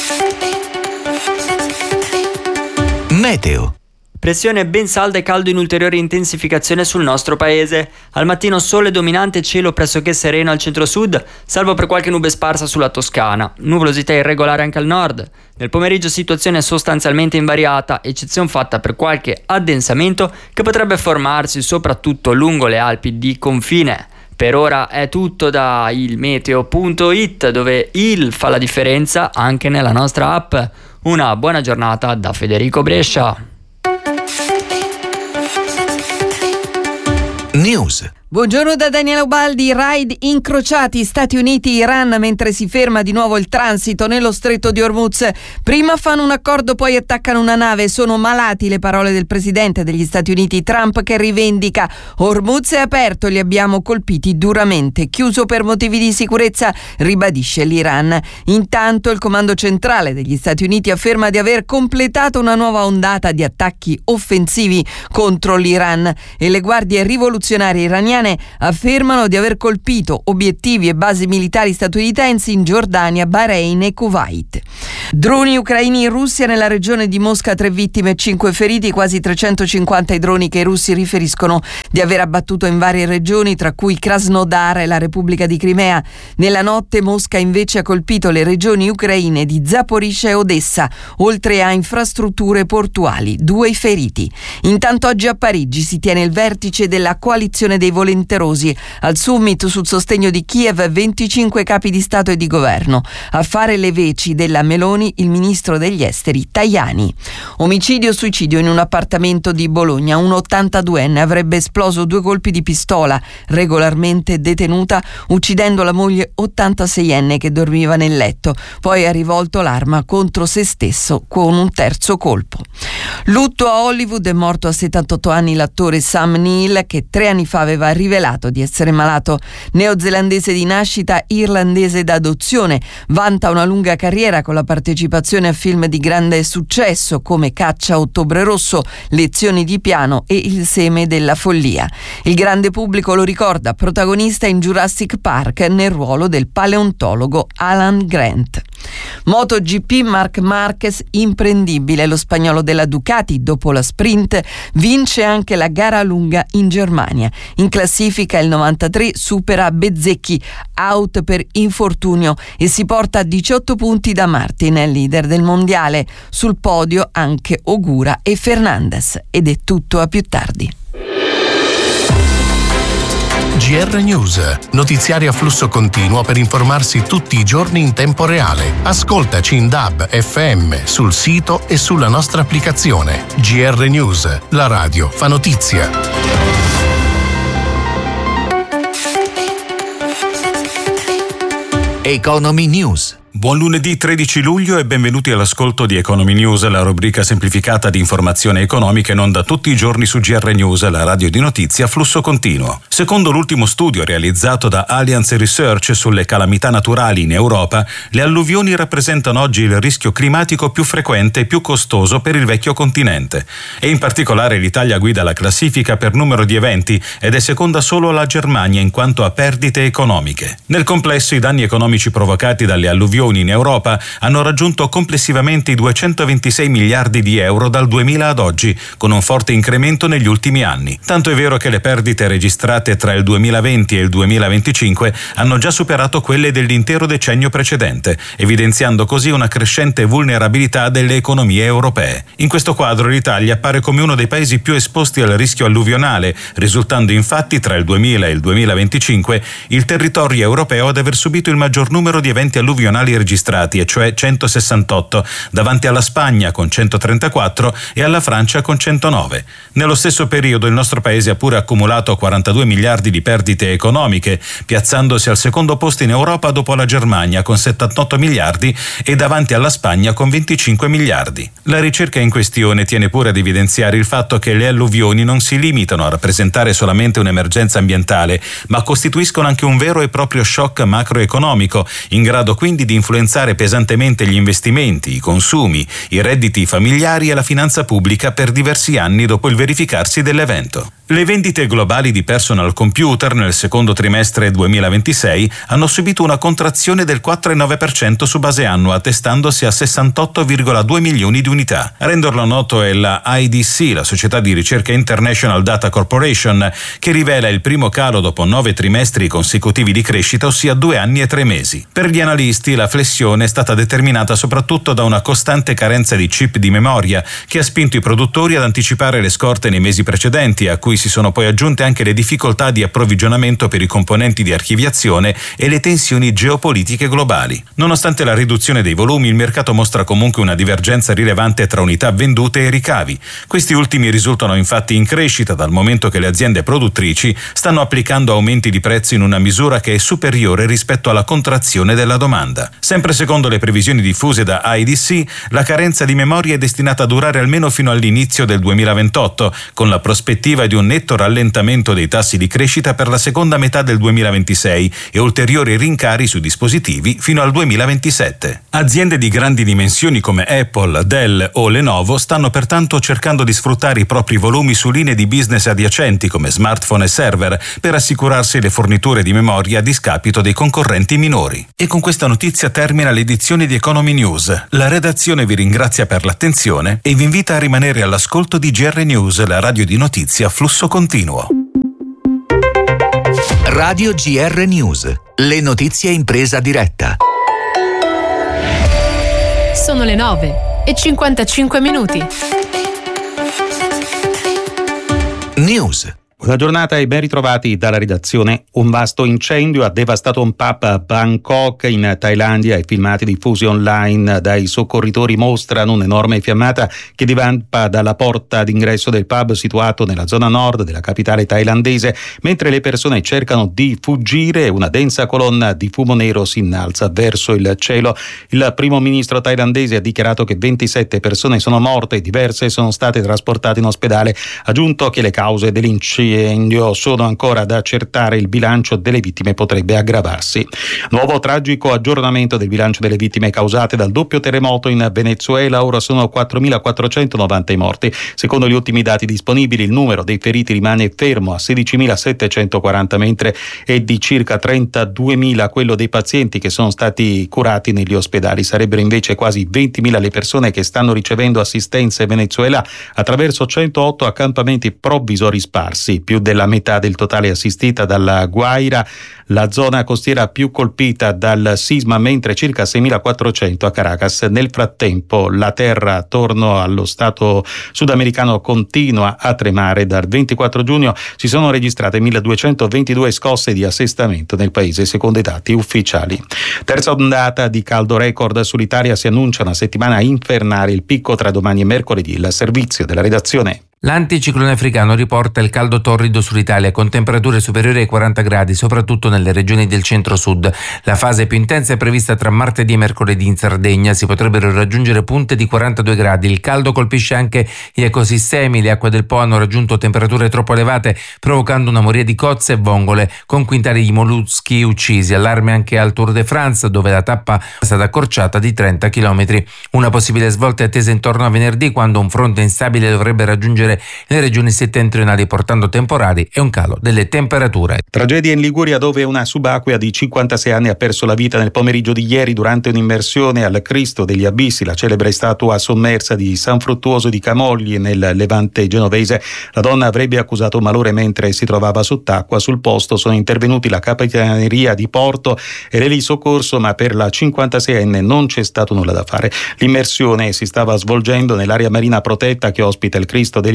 Meteo. Pressione ben salda e caldo in ulteriore intensificazione sul nostro paese. Al mattino sole dominante, cielo pressoché sereno al centro-sud, salvo per qualche nube sparsa sulla Toscana. Nuvolosità irregolare anche al nord. Nel pomeriggio situazione sostanzialmente invariata, eccezione fatta per qualche addensamento che potrebbe formarsi soprattutto lungo le Alpi di confine. Per ora è tutto da ilmeteo.it, dove il fa la differenza anche nella nostra app. Una buona giornata da Federico Brescia. News. Buongiorno da Daniela Ubaldi. Raid incrociati Stati Uniti-Iran mentre si ferma di nuovo il transito nello stretto di Hormuz. Prima fanno un accordo, poi attaccano una nave. Sono malati le parole del presidente degli Stati Uniti Trump, che rivendica: Hormuz è aperto, li abbiamo colpiti duramente. Chiuso per motivi di sicurezza, ribadisce l'Iran. Intanto il comando centrale degli Stati Uniti afferma di aver completato una nuova ondata di attacchi offensivi contro l'Iran e le guardie rivoluzionarie iraniane affermano di aver colpito obiettivi e basi militari statunitensi in Giordania, Bahrain e Kuwait. Droni ucraini in Russia, nella regione di Mosca 3 vittime e 5 feriti, quasi 350 i droni che i russi riferiscono di aver abbattuto in varie regioni, tra cui Krasnodar e la Repubblica di Crimea. Nella notte Mosca invece ha colpito le regioni ucraine di Zaporizhzhia e Odessa, oltre a infrastrutture portuali. 2 i feriti. Intanto oggi a Parigi si tiene il vertice della coalizione dei volenterosi. Al summit sul sostegno di Kiev 25 capi di Stato e di governo. A fare le veci della Meloni il ministro degli esteri Tajani. Omicidio-suicidio in un appartamento di Bologna. Un 82enne avrebbe esploso 2 colpi di pistola, regolarmente detenuta, uccidendo la moglie 86enne che dormiva nel letto. Poi ha rivolto l'arma contro se stesso con un terzo colpo. Lutto a Hollywood, è morto a 78 anni l'attore Sam Neill, che 3 anni fa aveva rivelato di essere malato. Neozelandese di nascita, irlandese d'adozione, vanta una lunga carriera con la partecipazione a film di grande successo come Caccia a Ottobre Rosso, Lezioni di piano e Il seme della follia. Il grande pubblico lo ricorda protagonista in Jurassic Park nel ruolo del paleontologo Alan Grant. MotoGP, Marc Marquez imprendibile. Lo spagnolo della Ducati, dopo la sprint, vince anche la gara lunga in Germania. In classifica il 93 supera Bezzecchi, out per infortunio, e si porta a 18 punti da Martin, leader del mondiale. Sul podio anche Ogura e Fernandez. Ed è tutto, a più tardi. GR News, notiziari a flusso continuo per informarsi tutti i giorni in tempo reale. Ascoltaci in DAB, FM, sul sito e sulla nostra applicazione. GR News, la radio fa notizia. Economy News. Buon lunedì 13 luglio e benvenuti all'ascolto di Economy News, la rubrica semplificata di informazione economica in onda tutti i giorni su GR News, la radio di notizia a flusso continuo. Secondo l'ultimo studio realizzato da Allianz Research sulle calamità naturali in Europa, le alluvioni rappresentano oggi il rischio climatico più frequente e più costoso per il vecchio continente. E in particolare l'Italia guida la classifica per numero di eventi ed è seconda solo alla Germania in quanto a perdite economiche. Nel complesso i danni economici provocati dalle alluvioni in Europa hanno raggiunto complessivamente i 226 miliardi di euro dal 2000 ad oggi, con un forte incremento negli ultimi anni. Tanto è vero che le perdite registrate tra il 2020 e il 2025 hanno già superato quelle dell'intero decennio precedente, evidenziando così una crescente vulnerabilità delle economie europee. In questo quadro l'Italia appare come uno dei paesi più esposti al rischio alluvionale, risultando infatti tra il 2000 e il 2025 il territorio europeo ad aver subito il maggior numero di eventi alluvionali totali registrati, e cioè 168, davanti alla Spagna con 134 e alla Francia con 109. Nello stesso periodo il nostro paese ha pure accumulato 42 miliardi di perdite economiche, piazzandosi al secondo posto in Europa dopo la Germania con 78 miliardi e davanti alla Spagna con 25 miliardi. La ricerca in questione tiene pure ad evidenziare il fatto che le alluvioni non si limitano a rappresentare solamente un'emergenza ambientale, ma costituiscono anche un vero e proprio shock macroeconomico, in grado quindi di influenzare pesantemente gli investimenti, i consumi, i redditi familiari e la finanza pubblica per diversi anni dopo il verificarsi dell'evento. Le vendite globali di personal computer nel secondo trimestre 2026 hanno subito una contrazione del 4,9% su base annua, attestandosi a 68,2 milioni di unità. A renderlo noto è la IDC, la società di ricerca International Data Corporation, che rivela il primo calo dopo 9 trimestri consecutivi di crescita, ossia 2 anni e 3 mesi. Per gli analisti la flessione è stata determinata soprattutto da una costante carenza di chip di memoria, che ha spinto i produttori ad anticipare le scorte nei mesi precedenti, a cui si sono poi aggiunte anche le difficoltà di approvvigionamento per i componenti di archiviazione e le tensioni geopolitiche globali. Nonostante la riduzione dei volumi, il mercato mostra comunque una divergenza rilevante tra unità vendute e ricavi. Questi ultimi risultano infatti in crescita, dal momento che le aziende produttrici stanno applicando aumenti di prezzo in una misura che è superiore rispetto alla contrazione della domanda. Sempre secondo le previsioni diffuse da IDC, la carenza di memoria è destinata a durare almeno fino all'inizio del 2028, con la prospettiva di un netto rallentamento dei tassi di crescita per la seconda metà del 2026 e ulteriori rincari sui dispositivi fino al 2027. Aziende di grandi dimensioni come Apple, Dell o Lenovo stanno pertanto cercando di sfruttare i propri volumi su linee di business adiacenti come smartphone e server per assicurarsi le forniture di memoria a discapito dei concorrenti minori. E con questa notizia termina l'edizione di Economy News. La redazione vi ringrazia per l'attenzione e vi invita a rimanere all'ascolto di GR News, la radio di notizie a flusso continuo. Radio GR News, le notizie in presa diretta. Sono le 9:55. News. Buona giornata e ben ritrovati dalla redazione. Un vasto incendio ha devastato un pub a Bangkok in Thailandia. I filmati diffusi online dai soccorritori mostrano un'enorme fiammata che divampa dalla porta d'ingresso del pub situato nella zona nord della capitale thailandese. Mentre le persone cercano di fuggire, una densa colonna di fumo nero si innalza verso il cielo. Il primo ministro thailandese ha dichiarato che 27 persone sono morte e diverse sono state trasportate in ospedale. Ha aggiunto che le cause dell'incendio sono ancora da accertare, il bilancio delle vittime potrebbe aggravarsi. Nuovo tragico aggiornamento del bilancio delle vittime causate dal doppio terremoto in Venezuela, ora sono 4.490 i morti. Secondo gli ultimi dati disponibili il numero dei feriti rimane fermo a 16.740, mentre è di circa 32.000 quello dei pazienti che sono stati curati negli ospedali. Sarebbero invece quasi 20.000 le persone che stanno ricevendo assistenza in Venezuela attraverso 108 accampamenti provvisori sparsi, più della metà del totale assistita dalla Guaira, la zona costiera più colpita dal sisma, mentre circa 6.400 a Caracas. Nel frattempo la terra attorno allo stato sudamericano continua a tremare. Dal 24 giugno si sono registrate 1.222 scosse di assestamento nel paese, secondo i dati ufficiali. Terza ondata di caldo record sull'Italia, si annuncia una settimana infernale, il picco tra domani e mercoledì. Il servizio della redazione. L'anticiclone africano riporta il caldo torrido sull'Italia con temperature superiori ai 40 gradi, soprattutto nelle regioni del centro-sud. La fase più intensa è prevista tra martedì e mercoledì in Sardegna. Si potrebbero raggiungere punte di 42 gradi. Il caldo colpisce anche gli ecosistemi. Le acque del Po hanno raggiunto temperature troppo elevate, provocando una moria di cozze e vongole, con quintali di molluschi uccisi. Allarme anche al Tour de France, dove la tappa è stata accorciata di 30 km. Una possibile svolta è attesa intorno a venerdì, quando un fronte instabile dovrebbe raggiungere le regioni settentrionali, portando temporali e un calo delle temperature. Tragedia in Liguria, dove una subacquea di 56 anni ha perso la vita nel pomeriggio di ieri durante un'immersione al Cristo degli Abissi, la celebre statua sommersa di San Fruttuoso di Camogli nel Levante genovese. La donna avrebbe accusato malore mentre si trovava sott'acqua. Sul posto sono intervenuti la Capitaneria di Porto e l'Eli Soccorso, ma per la 56enne non c'è stato nulla da fare. L'immersione si stava svolgendo nell'area marina protetta che ospita il Cristo degli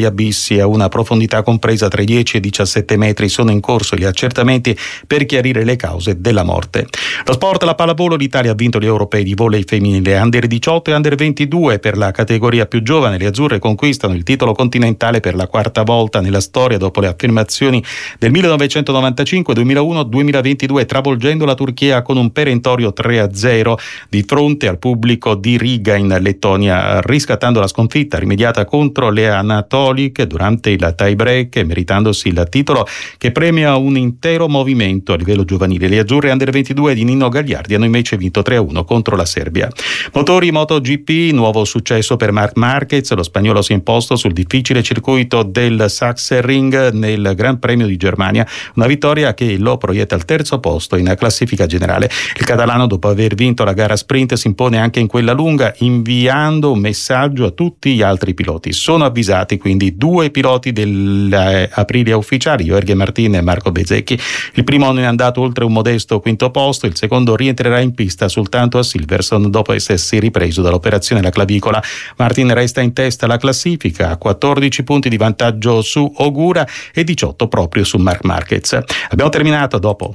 abissi a una profondità compresa tra i 10 e i 17 metri. Sono in corso gli accertamenti per chiarire le cause della morte. Lo sport, la pallavolo, l'Italia ha vinto gli europei di volley femminile Under 18 e Under 22 per la categoria più giovane. Le azzurre conquistano il titolo continentale per la quarta volta nella storia dopo le affermazioni del 1995, 2001, 2022, travolgendo la Turchia con un perentorio 3-0 di fronte al pubblico di Riga in Lettonia, riscattando la sconfitta rimediata contro le Anatolik durante il tie break e meritandosi il titolo che premia un intero movimento a livello giovanile. Le azzurre Under 22 di Nino Gagliardi hanno invece vinto 3-1 contro la Serbia. Motori MotoGP, nuovo successo per Marc Marquez, lo spagnolo si è imposto sul difficile circuito del Sachsenring nel Gran Premio di Germania, una vittoria che lo proietta al terzo posto in classifica generale. Il catalano, dopo aver vinto la gara sprint, si impone anche in quella lunga, inviando un messaggio a tutti gli altri piloti. Sono avvisati quindi 2 piloti dell'Aprilia ufficiali, Jorge Martin e Marco Bezzecchi. Il primo non è andato oltre un modesto quinto posto, il secondo rientrerà in pista soltanto a Silverstone dopo essersi ripreso dall'operazione alla clavicola. Martin resta in testa alla classifica, a 14 punti di vantaggio su Ogura e 18 proprio su Marc Marquez. Abbiamo terminato, dopo.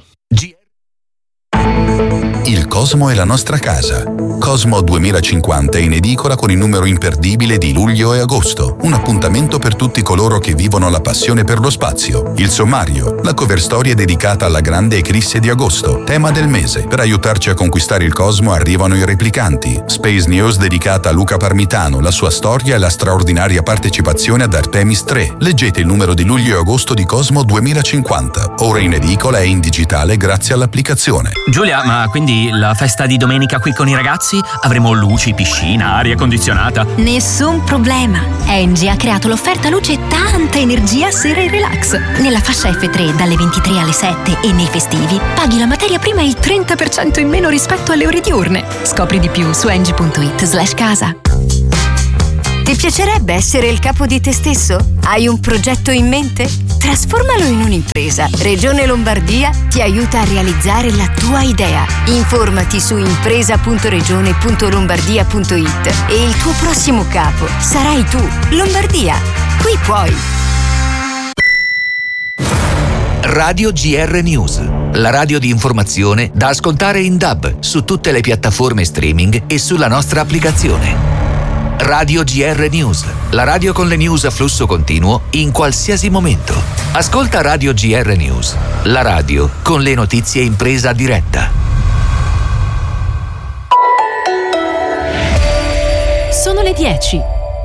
Il Cosmo è la nostra casa. Cosmo 2050 è in edicola con il numero imperdibile di luglio e agosto. Un appuntamento per tutti coloro che vivono la passione per lo spazio. Il sommario, la cover story è dedicata alla grande eclisse di agosto, tema del mese. Per aiutarci a conquistare il Cosmo arrivano i replicanti. Space News dedicata a Luca Parmitano, la sua storia e la straordinaria partecipazione ad Artemis 3. Leggete il numero di luglio e agosto di Cosmo 2050. Ora in edicola e in digitale grazie all'applicazione. Giulia, ma quindi la festa di domenica qui con i ragazzi? Avremo luci, piscina, aria condizionata? Nessun problema. Engie ha creato l'offerta luce tanta energia sera e relax. Nella fascia F3 dalle 23 alle 7 e nei festivi paghi la materia prima il 30% in meno rispetto alle ore diurne. Scopri di più su engie.it/casa. Ti piacerebbe essere il capo di te stesso? Hai un progetto in mente? Trasformalo in un'impresa. Regione Lombardia ti aiuta a realizzare la tua idea. Informati su impresa.regione.lombardia.it e il tuo prossimo capo sarai tu. Lombardia, qui puoi. Radio GR News, la radio di informazione da ascoltare in DAB su tutte le piattaforme streaming e sulla nostra applicazione. Radio GR News, la radio con le news a flusso continuo in qualsiasi momento. Ascolta Radio GR News, la radio con le notizie in presa diretta. Sono le 10.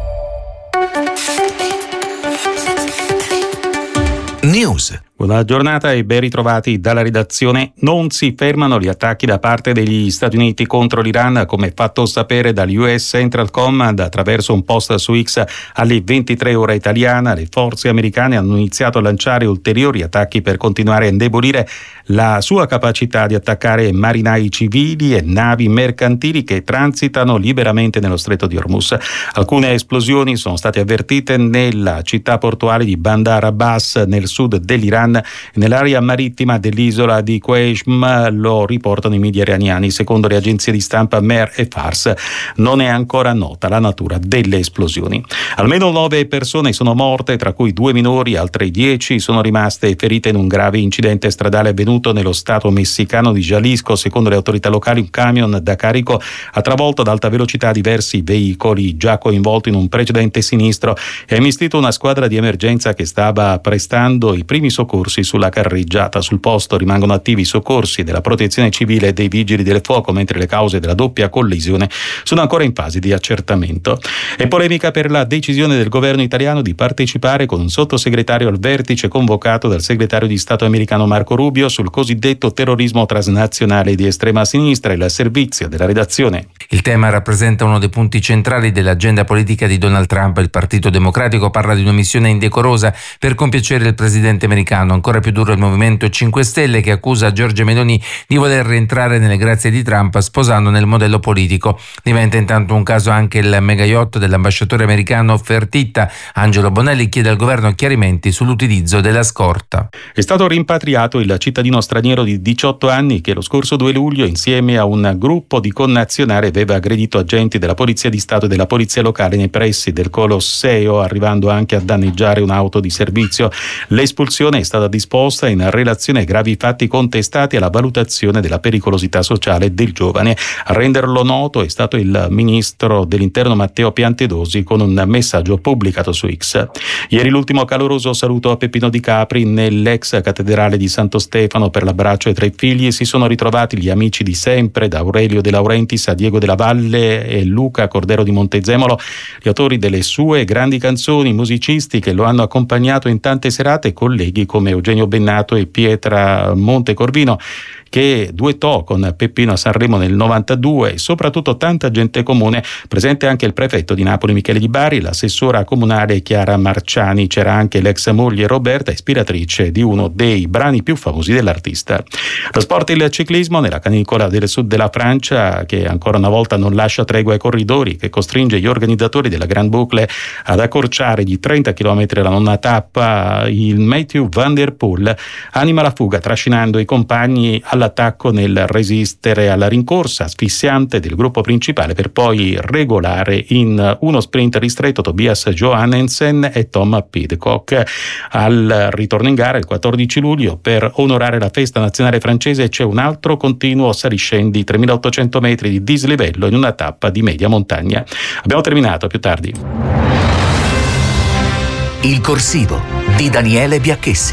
News. Buona giornata e ben ritrovati dalla redazione. Non si fermano gli attacchi da parte degli Stati Uniti contro l'Iran, come fatto sapere dall'US Central Command attraverso un post su X alle 23 ora italiana. Le forze americane hanno iniziato a lanciare ulteriori attacchi per continuare a indebolire la sua capacità di attaccare marinai civili e navi mercantili che transitano liberamente nello stretto di Hormuz. Alcune esplosioni sono state avvertite nella città portuale di Bandar Abbas nel sud dell'Iran e nell'area marittima dell'isola di Qeshm, lo riportano i media iraniani. Secondo le agenzie di stampa Mer e Fars non è ancora nota la natura delle esplosioni. Almeno 9 persone sono morte, tra cui 2 minori, altre 10 sono rimaste ferite in un grave incidente stradale avvenuto nello stato messicano di Jalisco. Secondo le autorità locali, un camion da carico ha travolto ad alta velocità diversi veicoli già coinvolti in un precedente sinistro e ha investito una squadra di emergenza che stava prestando i primi soccorsi sulla carreggiata. Sul posto rimangono attivi i soccorsi della Protezione Civile e dei Vigili del Fuoco, mentre le cause della doppia collisione sono ancora in fase di accertamento. E polemica per la decisione del governo italiano di partecipare con un sottosegretario al vertice convocato dal segretario di Stato americano Marco Rubio sul cosiddetto terrorismo transnazionale di estrema sinistra. Il servizio della redazione. Il tema rappresenta uno dei punti centrali dell'agenda politica di Donald Trump. Il Partito Democratico parla di una missione indecorosa per compiacere il presidente americano. mano. Ancora più duro il Movimento 5 Stelle, che accusa Giorgia Meloni di voler rientrare nelle grazie di Trump sposando nel modello politico. Diventa intanto un caso anche il mega yacht dell'ambasciatore americano Fertitta. Angelo Bonelli chiede al governo chiarimenti sull'utilizzo della scorta. È stato rimpatriato il cittadino straniero di 18 anni che lo scorso 2 luglio insieme a un gruppo di connazionali aveva aggredito agenti della Polizia di Stato e della Polizia Locale nei pressi del Colosseo, arrivando anche a danneggiare un'auto di servizio. L'espulsione è stata disposta in relazione ai gravi fatti contestati e alla valutazione della pericolosità sociale del giovane. A renderlo noto è stato il ministro dell'Interno Matteo Piantedosi con un messaggio pubblicato su X. Ieri l'ultimo caloroso saluto a Peppino Di Capri nell'ex cattedrale di Santo Stefano per l'abbraccio ai 3 figli. Si sono ritrovati gli amici di sempre, da Aurelio De Laurentiis a Diego Della Valle e Luca Cordero di Montezemolo, gli autori delle sue grandi canzoni, musicisti che lo hanno accompagnato in tante serate, colleghi come Eugenio Bennato e Pietra Montecorvino, che duettò con Peppino a Sanremo nel 92, e soprattutto tanta gente comune, presente anche il prefetto di Napoli Michele Di Bari, l'assessora comunale Chiara Marciani. C'era anche l'ex moglie Roberta, ispiratrice di uno dei brani più famosi dell'artista. Lo sport e il ciclismo nella canicola del sud della Francia, che ancora una volta non lascia tregua ai corridori, che costringe gli organizzatori della Grande Boucle ad accorciare di 30 km la nona tappa. Il Mathieu Van Der Poel anima la fuga trascinando i compagni all'attacco nel resistere alla rincorsa asfissiante del gruppo principale, per poi regolare in uno sprint ristretto Tobias Johannesen e Tom Pidcock. Al ritorno in gara il 14 luglio, per onorare la festa nazionale francese, c'è un altro continuo saliscendi 3.800 metri di dislivello in una tappa di media montagna. Abbiamo terminato, a più tardi. Il corsivo di Daniele Biacchessi.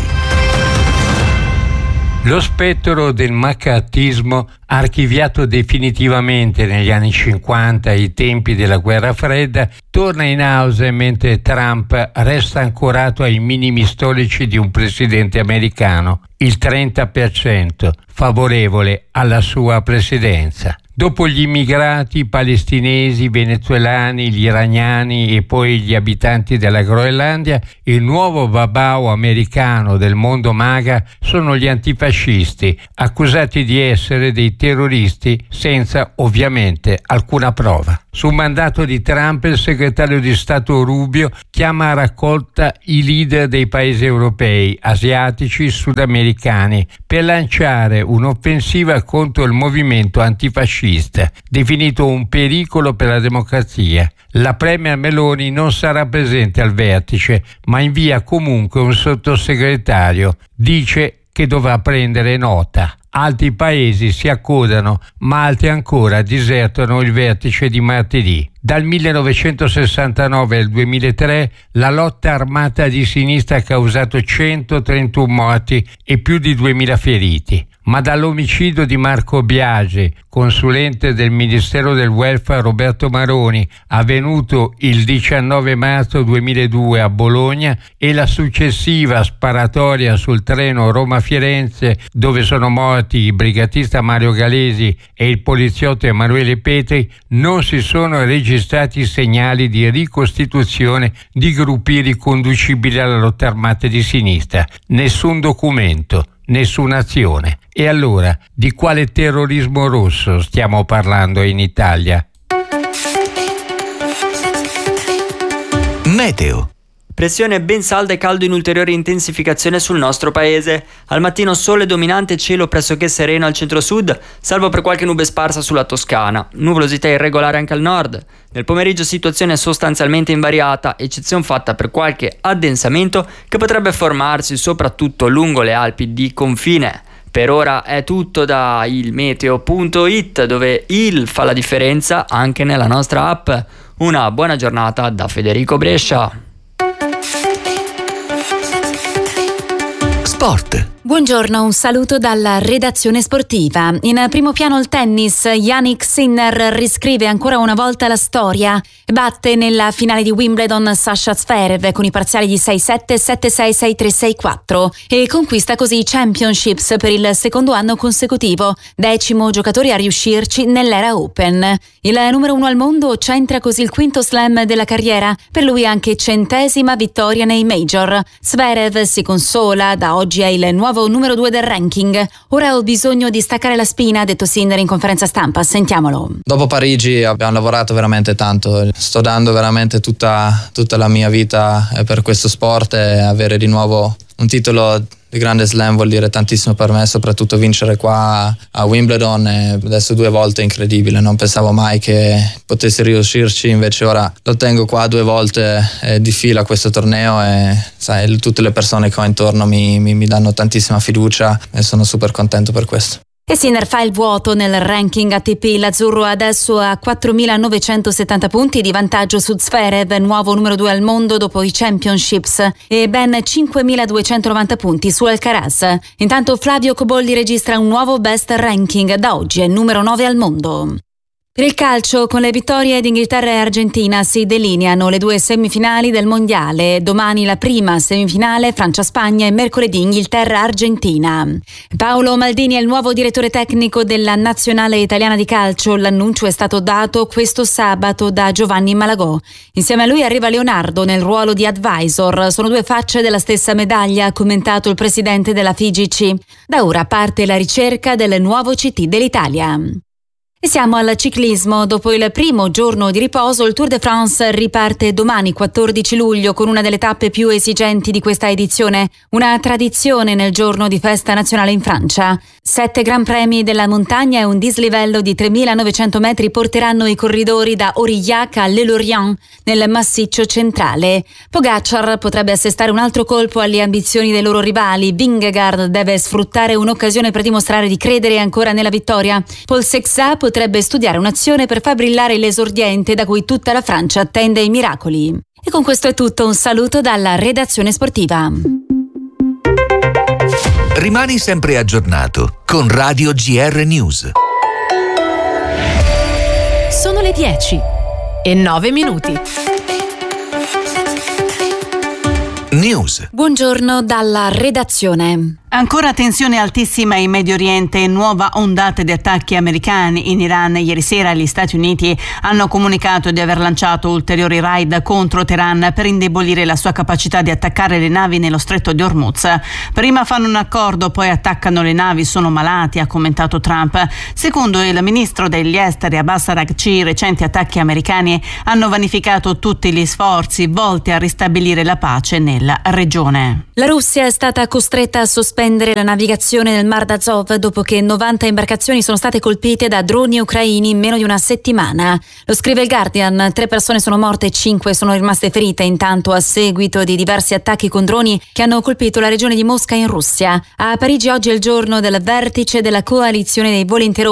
Lo spettro del maccartismo, archiviato definitivamente negli anni 50, ai tempi della guerra fredda, torna in auge mentre Trump resta ancorato ai minimi storici di un presidente americano, il 30% favorevole alla sua presidenza. Dopo gli immigrati palestinesi, venezuelani, gli iraniani e poi gli abitanti della Groenlandia, il nuovo babao americano del mondo MAGA sono gli antifascisti, accusati di essere dei terroristi senza ovviamente alcuna prova. Su mandato di Trump, il segretario di Stato Rubio chiama a raccolta i leader dei paesi europei, asiatici, sudamericani per lanciare un'offensiva contro il movimento antifascista, definito un pericolo per la democrazia. La premier Meloni non sarà presente al vertice, ma invia comunque un sottosegretario. Dice che dovrà prendere nota. Altri paesi si accodano, ma altri ancora disertano il vertice di martedì. Dal 1969 al 2003 la lotta armata di sinistra ha causato 131 morti e più di 2000 feriti. Ma dall'omicidio di Marco Biagi, consulente del Ministero del Welfare Roberto Maroni, avvenuto il 19 marzo 2002 a Bologna, e la successiva sparatoria sul treno Roma-Firenze, dove sono morti il brigatista Mario Galesi e il poliziotto Emanuele Petri, non si sono registrati segnali di ricostituzione di gruppi riconducibili alla lotta armata di sinistra. Nessun documento. Nessuna azione. E allora, di quale terrorismo rosso stiamo parlando in Italia? Meteo. Pressione ben salda e caldo in ulteriore intensificazione sul nostro paese. Al mattino sole dominante, cielo pressoché sereno al centro-sud, salvo per qualche nube sparsa sulla Toscana. Nuvolosità irregolare anche al nord. Nel pomeriggio situazione sostanzialmente invariata, eccezione fatta per qualche addensamento che potrebbe formarsi soprattutto lungo le Alpi di confine. Per ora è tutto da ilmeteo.it, dove il fa la differenza anche nella nostra app. Una buona giornata da Federico Brescia. Sport. Buongiorno, un saluto dalla redazione sportiva. In primo piano il tennis, Jannik Sinner riscrive ancora una volta la storia. Batte nella finale di Wimbledon Sasha Zverev con i parziali di 6-7, 7-6, 6-3, 6-4 e conquista così i Championships per il secondo anno consecutivo, 10° giocatore a riuscirci nell'era Open. Il numero 1 al mondo centra così il quinto slam della carriera, per lui anche 100ª vittoria nei major. Zverev si consola, da oggi è il nuovo numero 2 del ranking. Ora ho bisogno di staccare la spina, ha detto Sinner in conferenza stampa. Sentiamolo. Dopo Parigi abbiamo lavorato veramente tanto, sto dando veramente tutta la mia vita per questo sport, e avere di nuovo un titolo di grande slam vuol dire tantissimo per me, soprattutto vincere qua a Wimbledon, e adesso 2 volte è incredibile, non pensavo mai che potessi riuscirci, invece ora lo tengo qua 2 volte di fila questo torneo, e sai, tutte le persone che ho intorno mi danno tantissima fiducia e sono super contento per questo. E Sinner fa il vuoto nel ranking ATP. L'azzurro adesso ha 4.970 punti di vantaggio su Zverev, nuovo numero 2 al mondo dopo i Championships, e ben 5.290 punti su Alcaraz. Intanto Flavio Cobolli registra un nuovo best ranking, da oggi è numero 9 al mondo. Per il calcio, con le vittorie di Inghilterra e Argentina si delineano le 2 semifinali del mondiale. Domani la prima semifinale Francia-Spagna e mercoledì Inghilterra-Argentina. Paolo Maldini è il nuovo direttore tecnico della nazionale italiana di calcio. L'annuncio è stato dato questo sabato da Giovanni Malagò. Insieme a lui arriva Leonardo nel ruolo di advisor. Sono 2 facce della stessa medaglia, ha commentato il presidente della FIGC. Da ora parte la ricerca del nuovo CT dell'Italia. E siamo al ciclismo. Dopo il primo giorno di riposo, il Tour de France riparte domani 14 luglio con una delle tappe più esigenti di questa edizione, una tradizione nel giorno di festa nazionale in Francia. 7 gran premi della montagna e un dislivello di 3.900 metri porteranno i corridori da Aurillac a Le Lorient nel massiccio centrale. Pogacar potrebbe assestare un altro colpo alle ambizioni dei loro rivali. Vingegaard deve sfruttare un'occasione per dimostrare di credere ancora nella vittoria. Paul Sexat potrebbe studiare un'azione per far brillare l'esordiente da cui tutta la Francia attende i miracoli. E con questo è tutto, un saluto dalla redazione sportiva. Rimani sempre aggiornato con Radio GR News. Sono le 10:09. News. Buongiorno dalla redazione. Ancora tensione altissima in Medio Oriente e nuova ondata di attacchi americani in Iran. Ieri sera gli Stati Uniti hanno comunicato di aver lanciato ulteriori raid contro Teheran per indebolire la sua capacità di attaccare le navi nello stretto di Hormuz. Prima fanno un accordo, poi attaccano le navi, sono malati, ha commentato Trump. Secondo il ministro degli esteri Abbas Araghchi, i recenti attacchi americani hanno vanificato tutti gli sforzi volti a ristabilire la pace nella regione. La Russia è stata costretta a sospendere la navigazione nel Mar d'Azov dopo che 90 imbarcazioni sono state colpite da droni ucraini in meno di una settimana. Lo scrive il Guardian. 3 persone sono morte e 5 sono rimaste ferite, intanto a seguito di diversi attacchi con droni che hanno colpito la regione di Mosca in Russia. A Parigi oggi è il giorno del vertice della coalizione dei volenterosi